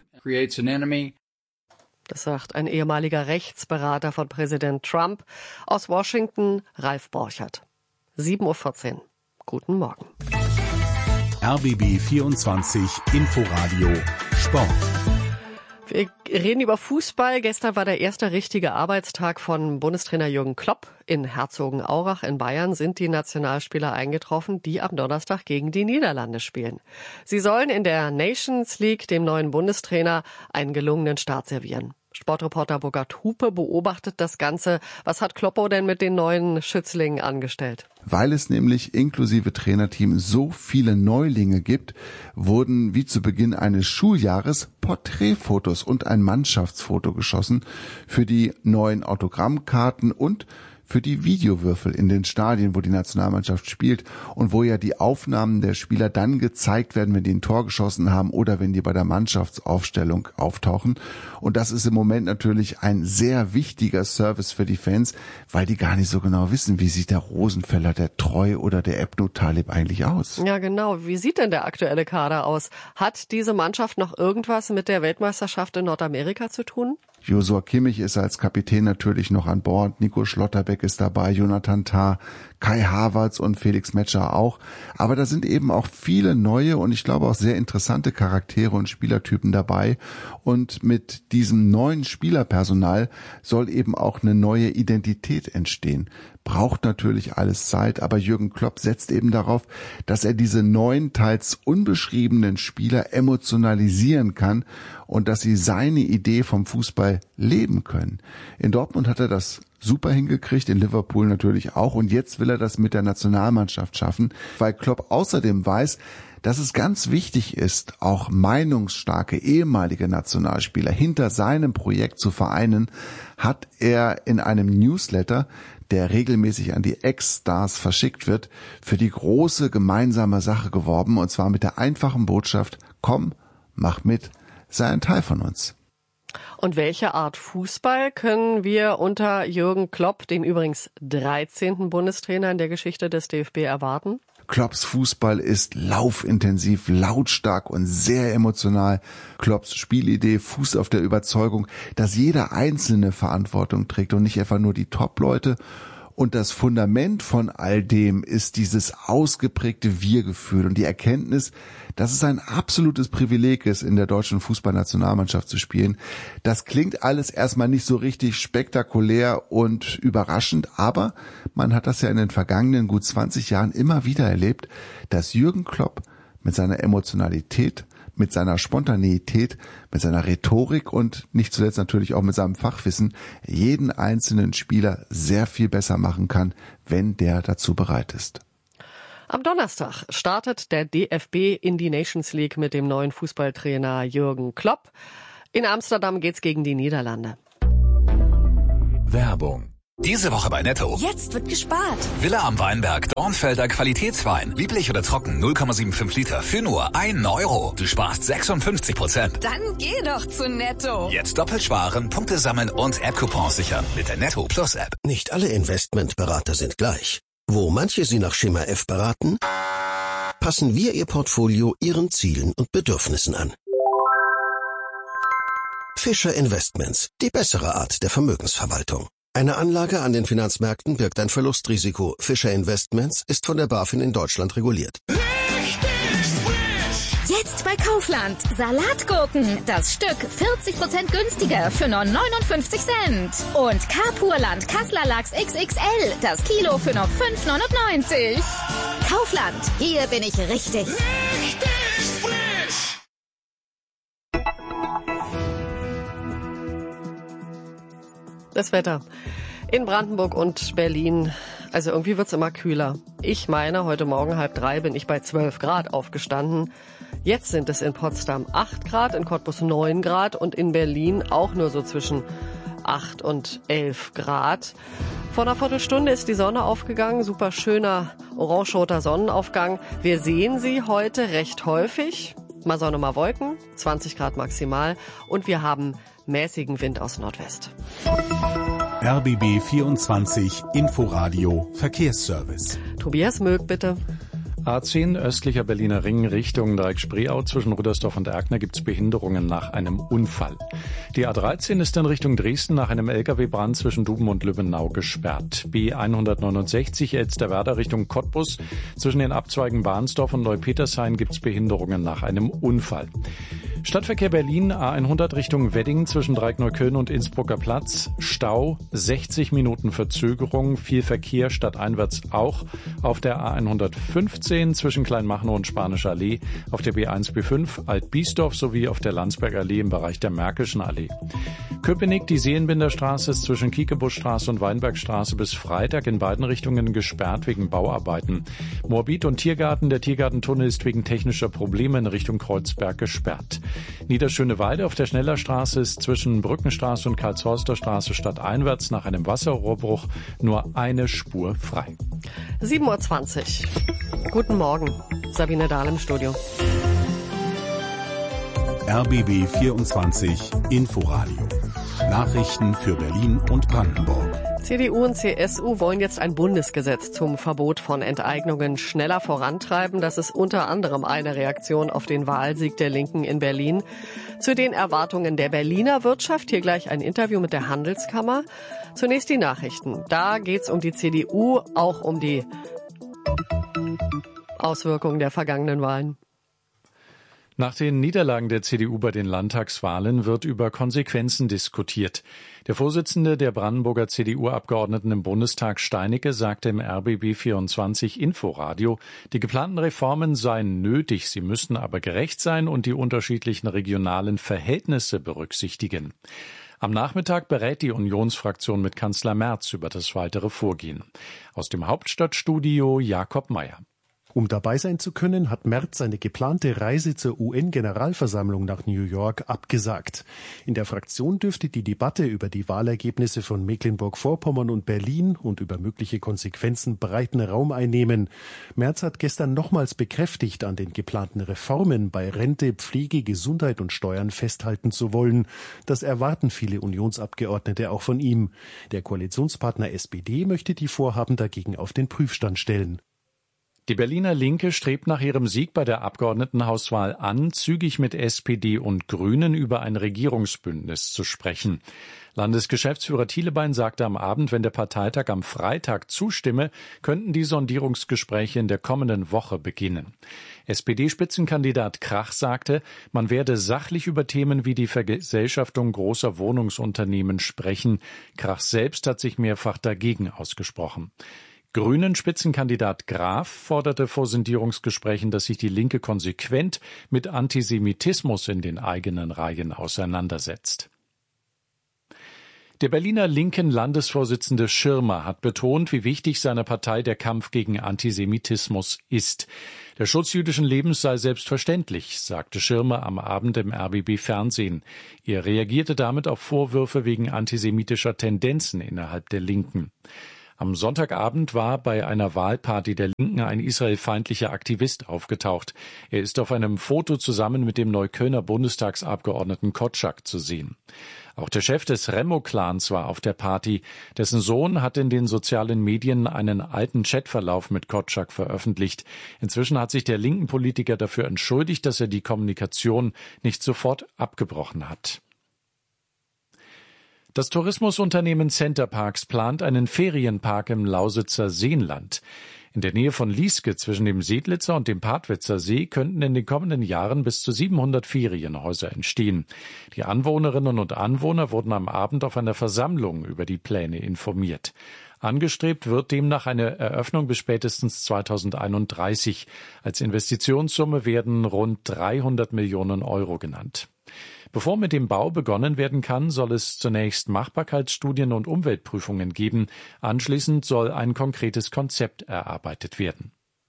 Das sagt ein ehemaliger Rechtsberater von Präsident Trump. Aus Washington, Ralf Borchert. sieben Uhr vierzehn. Guten Morgen. R B B vierundzwanzig Inforadio Sport. Wir reden über Fußball. Gestern war der erste richtige Arbeitstag von Bundestrainer Jürgen Klopp. In Herzogenaurach in Bayern sind die Nationalspieler eingetroffen, die am Donnerstag gegen die Niederlande spielen. Sie sollen in der Nations League dem neuen Bundestrainer einen gelungenen Start servieren. Sportreporter Burkhard Hupe beobachtet das Ganze. Was hat Kloppo denn mit den neuen Schützlingen angestellt? Weil es nämlich inklusive Trainerteam so viele Neulinge gibt, wurden wie zu Beginn eines Schuljahres Porträtfotos und ein Mannschaftsfoto geschossen für die neuen Autogrammkarten und für die Videowürfel in den Stadien, wo die Nationalmannschaft spielt und wo ja die Aufnahmen der Spieler dann gezeigt werden, wenn die ein Tor geschossen haben oder wenn die bei der Mannschaftsaufstellung auftauchen. Und das ist im Moment natürlich ein sehr wichtiger Service für die Fans, weil die gar nicht so genau wissen, wie sieht der Rosenfeller, der Treu oder der Ebnu Talib eigentlich aus. Ja, genau. Wie sieht denn der aktuelle Kader aus? Hat diese Mannschaft noch irgendwas mit der Weltmeisterschaft in Nordamerika zu tun? Joshua Kimmich ist als Kapitän natürlich noch an Bord, Nico Schlotterbeck ist dabei, Jonathan Tah, Kai Havertz und Felix Metscher auch. Aber da sind eben auch viele neue und ich glaube auch sehr interessante Charaktere und Spielertypen dabei. Und mit diesem neuen Spielerpersonal soll eben auch eine neue Identität entstehen. Braucht natürlich alles Zeit, aber Jürgen Klopp setzt eben darauf, dass er diese neuen, teils unbeschriebenen Spieler emotionalisieren kann und dass sie seine Idee vom Fußball leben können. In Dortmund hat er das super hingekriegt, in Liverpool natürlich auch und jetzt will er das mit der Nationalmannschaft schaffen, weil Klopp außerdem weiß, dass es ganz wichtig ist, auch meinungsstarke ehemalige Nationalspieler hinter seinem Projekt zu vereinen, hat er in einem Newsletter, der regelmäßig an die Ex-Stars verschickt wird, für die große gemeinsame Sache geworben, und zwar mit der einfachen Botschaft: Komm, mach mit, sei ein Teil von uns. Und welche Art Fußball können wir unter Jürgen Klopp, dem übrigens dreizehnten Bundestrainer in der Geschichte des D F B, erwarten? Klopps Fußball ist laufintensiv, lautstark und sehr emotional. Klopps Spielidee fußt auf der Überzeugung, dass jeder Einzelne Verantwortung trägt und nicht etwa nur die Top-Leute. Und das Fundament von all dem ist dieses ausgeprägte Wir-Gefühl und die Erkenntnis, dass es ein absolutes Privileg ist, in der deutschen Fußballnationalmannschaft zu spielen. Das klingt alles erstmal nicht so richtig spektakulär und überraschend, aber man hat das ja in den vergangenen gut zwanzig Jahren immer wieder erlebt, dass Jürgen Klopp mit seiner Emotionalität, mit seiner Spontaneität, mit seiner Rhetorik und nicht zuletzt natürlich auch mit seinem Fachwissen jeden einzelnen Spieler sehr viel besser machen kann, wenn der dazu bereit ist. Am Donnerstag startet der D F B in die Nations League mit dem neuen Fußballtrainer Jürgen Klopp. In Amsterdam geht's gegen die Niederlande. Werbung. Diese Woche bei Netto. Jetzt wird gespart. Villa am Weinberg, Dornfelder Qualitätswein. Lieblich oder trocken, null Komma fünfundsiebzig Liter für nur einen Euro. Du sparst sechsundfünfzig Prozent. Dann geh doch zu Netto. Jetzt doppelt sparen, Punkte sammeln und App-Coupons sichern mit der Netto Plus App. Nicht alle Investmentberater sind gleich. Wo manche Sie nach Schema F beraten, passen wir Ihr Portfolio Ihren Zielen und Bedürfnissen an. Fischer Investments, die bessere Art der Vermögensverwaltung. Eine Anlage an den Finanzmärkten birgt ein Verlustrisiko. Fischer Investments ist von der BaFin in Deutschland reguliert. Jetzt bei Kaufland. Salatgurken. Das Stück vierzig Prozent günstiger für nur neunundfünfzig Cent. Und Carpurland Kassler Lachs X X L. Das Kilo für nur fünf neunundneunzig. Kaufland. Hier bin ich richtig. Richtig frisch. Das Wetter. In Brandenburg und Berlin, also irgendwie wird's immer kühler. Ich meine, heute Morgen halb drei bin ich bei zwölf Grad aufgestanden. Jetzt sind es in Potsdam acht Grad, in Cottbus neun Grad und in Berlin auch nur so zwischen acht und elf Grad. Vor einer Viertelstunde ist die Sonne aufgegangen, super schöner orange-roter Sonnenaufgang. Wir sehen sie heute recht häufig. Mal Sonne, mal Wolken, zwanzig Grad maximal und wir haben mäßigen Wind aus Nordwest. R B B vierundzwanzig Inforadio Verkehrsservice. Tobias Mög, bitte. A zehn östlicher Berliner Ring Richtung Dreieck-Spreeau zwischen Rüdersdorf und Erkner gibt's Behinderungen nach einem Unfall. Die A dreizehn ist in Richtung Dresden nach einem L K W-Brand zwischen Duben und Lübbenau gesperrt. B hundertneunundsechzig Elsterwerda Richtung Cottbus zwischen den Abzweigen Bahnsdorf und Neupetershain gibt's Behinderungen nach einem Unfall. Stadtverkehr Berlin A hundert Richtung Wedding zwischen Dreieckneukölln und Innsbrucker Platz. Stau, sechzig Minuten Verzögerung, viel Verkehr stadteinwärts auch. Auf der A hundertfünfzehn zwischen Kleinmachnow und Spanischer Allee, auf der B eins B fünf Alt-Biesdorf sowie auf der Landsberger Allee im Bereich der Märkischen Allee. Köpenick, die Seelenbinderstraße ist zwischen Kiekebuschstraße und Weinbergstraße bis Freitag in beiden Richtungen gesperrt wegen Bauarbeiten. Moabit und Tiergarten, der Tiergartentunnel ist wegen technischer Probleme in Richtung Kreuzberg gesperrt. Niederschöneweide auf der Schnellerstraße ist zwischen Brückenstraße und Karlshorster Straße stadteinwärts nach einem Wasserrohrbruch nur eine Spur frei. sieben Uhr zwanzig. Guten Morgen. Sabine Dahl im Studio. R B B vierundzwanzig Inforadio. Nachrichten für Berlin und Brandenburg. C D U und C S U wollen jetzt ein Bundesgesetz zum Verbot von Enteignungen schneller vorantreiben. Das ist unter anderem eine Reaktion auf den Wahlsieg der Linken in Berlin. Zu den Erwartungen der Berliner Wirtschaft hier gleich ein Interview mit der Handelskammer. Zunächst die Nachrichten. Da geht's um die C D U, auch um die Auswirkungen der vergangenen Wahlen. Nach den Niederlagen der C D U bei den Landtagswahlen wird über Konsequenzen diskutiert. Der Vorsitzende der Brandenburger C D U-Abgeordneten im Bundestag, Steinecke, sagte im R B B vierundzwanzig Inforadio, die geplanten Reformen seien nötig, sie müssten aber gerecht sein und die unterschiedlichen regionalen Verhältnisse berücksichtigen. Am Nachmittag berät die Unionsfraktion mit Kanzler Merz über das weitere Vorgehen. Aus dem Hauptstadtstudio Jakob Mayer. Um dabei sein zu können, hat Merz seine geplante Reise zur U N-Generalversammlung nach New York abgesagt. In der Fraktion dürfte die Debatte über die Wahlergebnisse von Mecklenburg-Vorpommern und Berlin und über mögliche Konsequenzen breiten Raum einnehmen. Merz hat gestern nochmals bekräftigt, an den geplanten Reformen bei Rente, Pflege, Gesundheit und Steuern festhalten zu wollen. Das erwarten viele Unionsabgeordnete auch von ihm. Der Koalitionspartner S P D möchte die Vorhaben dagegen auf den Prüfstand stellen. Die Berliner Linke strebt nach ihrem Sieg bei der Abgeordnetenhauswahl an, zügig mit S P D und Grünen über ein Regierungsbündnis zu sprechen. Landesgeschäftsführer Thielebein sagte am Abend, wenn der Parteitag am Freitag zustimme, könnten die Sondierungsgespräche in der kommenden Woche beginnen. S P D-Spitzenkandidat Krach sagte, man werde sachlich über Themen wie die Vergesellschaftung großer Wohnungsunternehmen sprechen. Krach selbst hat sich mehrfach dagegen ausgesprochen. Grünen-Spitzenkandidat Graf forderte vor Sondierungsgesprächen, dass sich die Linke konsequent mit Antisemitismus in den eigenen Reihen auseinandersetzt. Der Berliner linken Landesvorsitzende Schirmer hat betont, wie wichtig seiner Partei der Kampf gegen Antisemitismus ist. Der Schutz jüdischen Lebens sei selbstverständlich, sagte Schirmer am Abend im R B B Fernsehen. Er reagierte damit auf Vorwürfe wegen antisemitischer Tendenzen innerhalb der Linken. Am Sonntagabend war bei einer Wahlparty der Linken ein israelfeindlicher Aktivist aufgetaucht. Er ist auf einem Foto zusammen mit dem Neuköllner Bundestagsabgeordneten Kotschak zu sehen. Auch der Chef des Remo-Clans war auf der Party. Dessen Sohn hat in den sozialen Medien einen alten Chatverlauf mit Kotschak veröffentlicht. Inzwischen hat sich der linken Politiker dafür entschuldigt, dass er die Kommunikation nicht sofort abgebrochen hat. Das Tourismusunternehmen Centerparks plant einen Ferienpark im Lausitzer Seenland. In der Nähe von Lieske zwischen dem Seedlitzer und dem Partwitzer See könnten in den kommenden Jahren bis zu siebenhundert Ferienhäuser entstehen. Die Anwohnerinnen und Anwohner wurden am Abend auf einer Versammlung über die Pläne informiert. Angestrebt wird demnach eine Eröffnung bis spätestens zweitausendeinunddreißig. Als Investitionssumme werden rund dreihundert Millionen Euro genannt. Bevor mit dem Bau begonnen werden kann, soll es zunächst Machbarkeitsstudien und Umweltprüfungen geben. Anschließend soll ein konkretes Konzept erarbeitet werden.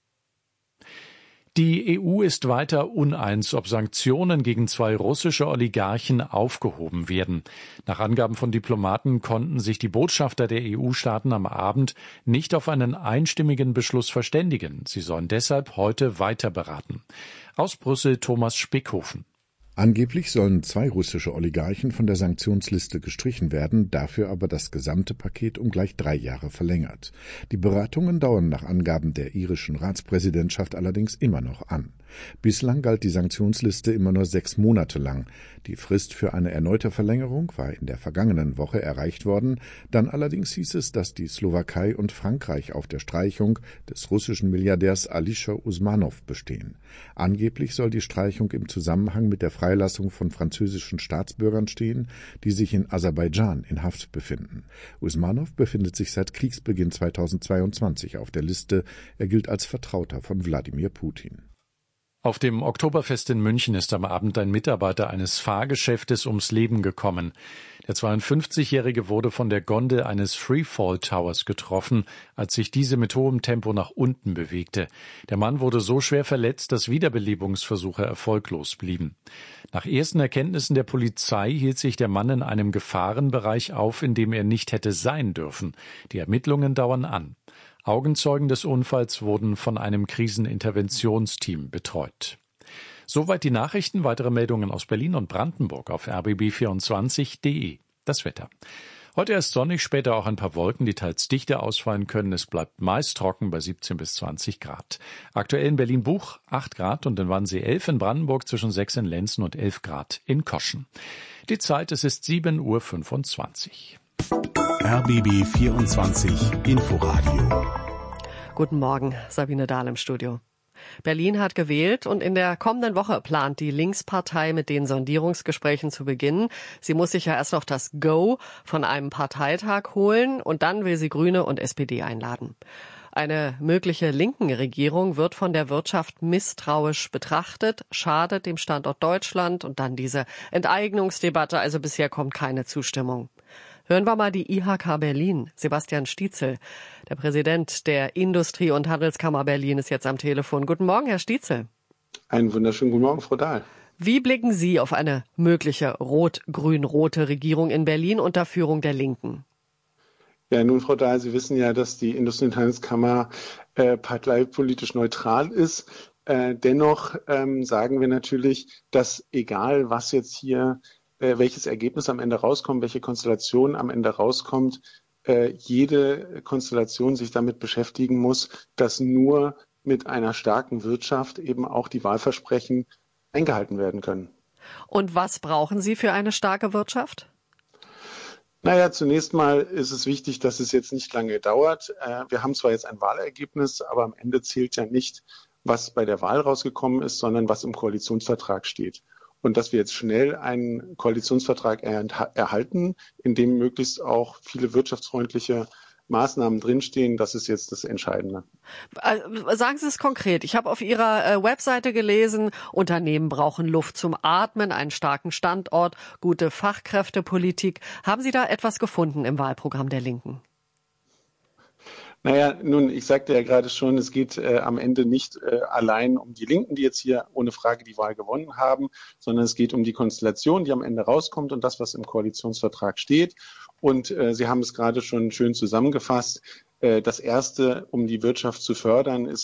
Die E U ist weiter uneins, ob Sanktionen gegen zwei russische Oligarchen aufgehoben werden. Nach Angaben von Diplomaten konnten sich die Botschafter der E U-Staaten am Abend nicht auf einen einstimmigen Beschluss verständigen. Sie sollen deshalb heute weiter beraten. Aus Brüssel Thomas Spickhofen. Angeblich sollen zwei russische Oligarchen von der Sanktionsliste gestrichen werden, dafür aber das gesamte Paket um gleich drei Jahre verlängert. Die Beratungen dauern nach Angaben der irischen Ratspräsidentschaft allerdings immer noch an. Bislang galt die Sanktionsliste immer nur sechs Monate lang. Die Frist für eine erneute Verlängerung war in der vergangenen Woche erreicht worden. Dann allerdings hieß es, dass die Slowakei und Frankreich auf der Streichung des russischen Milliardärs Alisher Usmanov bestehen. Angeblich soll die Streichung im Zusammenhang mit der Freilassung von französischen Staatsbürgern stehen, die sich in Aserbaidschan in Haft befinden. Usmanov befindet sich seit Kriegsbeginn zweitausendzweiundzwanzig auf der Liste. Er gilt als Vertrauter von Wladimir Putin. Auf dem Oktoberfest in München ist am Abend ein Mitarbeiter eines Fahrgeschäftes ums Leben gekommen. Der zweiundfünfzigjährige wurde von der Gondel eines Freefall Towers getroffen, als sich diese mit hohem Tempo nach unten bewegte. Der Mann wurde so schwer verletzt, dass Wiederbelebungsversuche erfolglos blieben. Nach ersten Erkenntnissen der Polizei hielt sich der Mann in einem Gefahrenbereich auf, in dem er nicht hätte sein dürfen. Die Ermittlungen dauern an. Augenzeugen des Unfalls wurden von einem Kriseninterventionsteam betreut. Soweit die Nachrichten. Weitere Meldungen aus Berlin und Brandenburg auf r b b vierundzwanzig punkt d e. Das Wetter. Heute erst sonnig, später auch ein paar Wolken, die teils dichter ausfallen können. Es bleibt meist trocken bei siebzehn bis zwanzig Grad. Aktuell in Berlin-Buch acht Grad und in Wannsee elf, in Brandenburg zwischen sechs in Lenzen und elf Grad in Koschen. Die Zeit, es ist sieben Uhr fünfundzwanzig. R B B vierundzwanzig Inforadio. Guten Morgen, Sabine Dahl im Studio. Berlin hat gewählt und in der kommenden Woche plant die Linkspartei mit den Sondierungsgesprächen zu beginnen. Sie muss sich ja erst noch das Go von einem Parteitag holen und dann will sie Grüne und S P D einladen. Eine mögliche linken Regierung wird von der Wirtschaft misstrauisch betrachtet, schadet dem Standort Deutschland und dann diese Enteignungsdebatte. Also bisher kommt keine Zustimmung. Hören wir mal die I H K Berlin. Sebastian Stietzel, der Präsident der Industrie- und Handelskammer Berlin, ist jetzt am Telefon. Guten Morgen, Herr Stietzel. Einen wunderschönen guten Morgen, Frau Dahl. Wie blicken Sie auf eine mögliche rot-grün-rote Regierung in Berlin unter Führung der Linken? Ja, nun, Frau Dahl, Sie wissen ja, dass die Industrie- und Handelskammer äh, parteipolitisch neutral ist. Äh, dennoch ähm, sagen wir natürlich, dass egal was jetzt hier welches Ergebnis am Ende rauskommt, welche Konstellation am Ende rauskommt, äh, jede Konstellation sich damit beschäftigen muss, dass nur mit einer starken Wirtschaft eben auch die Wahlversprechen eingehalten werden können. Und was brauchen Sie für eine starke Wirtschaft? Naja, zunächst mal ist es wichtig, dass es jetzt nicht lange dauert. Wir haben zwar jetzt ein Wahlergebnis, aber am Ende zählt ja nicht, was bei der Wahl rausgekommen ist, sondern was im Koalitionsvertrag steht. Und dass wir jetzt schnell einen Koalitionsvertrag erhalten, in dem möglichst auch viele wirtschaftsfreundliche Maßnahmen drinstehen, das ist jetzt das Entscheidende. Sagen Sie es konkret. Ich habe auf Ihrer Webseite gelesen, Unternehmen brauchen Luft zum Atmen, einen starken Standort, gute Fachkräftepolitik. Haben Sie da etwas gefunden im Wahlprogramm der Linken? Naja, nun, ich sagte ja gerade schon, es geht äh, am Ende nicht äh, allein um die Linken, die jetzt hier ohne Frage die Wahl gewonnen haben, sondern es geht um die Konstellation, die am Ende rauskommt und das, was im Koalitionsvertrag steht. Und äh, Sie haben es gerade schon schön zusammengefasst. Äh, das Erste, um die Wirtschaft zu fördern, ist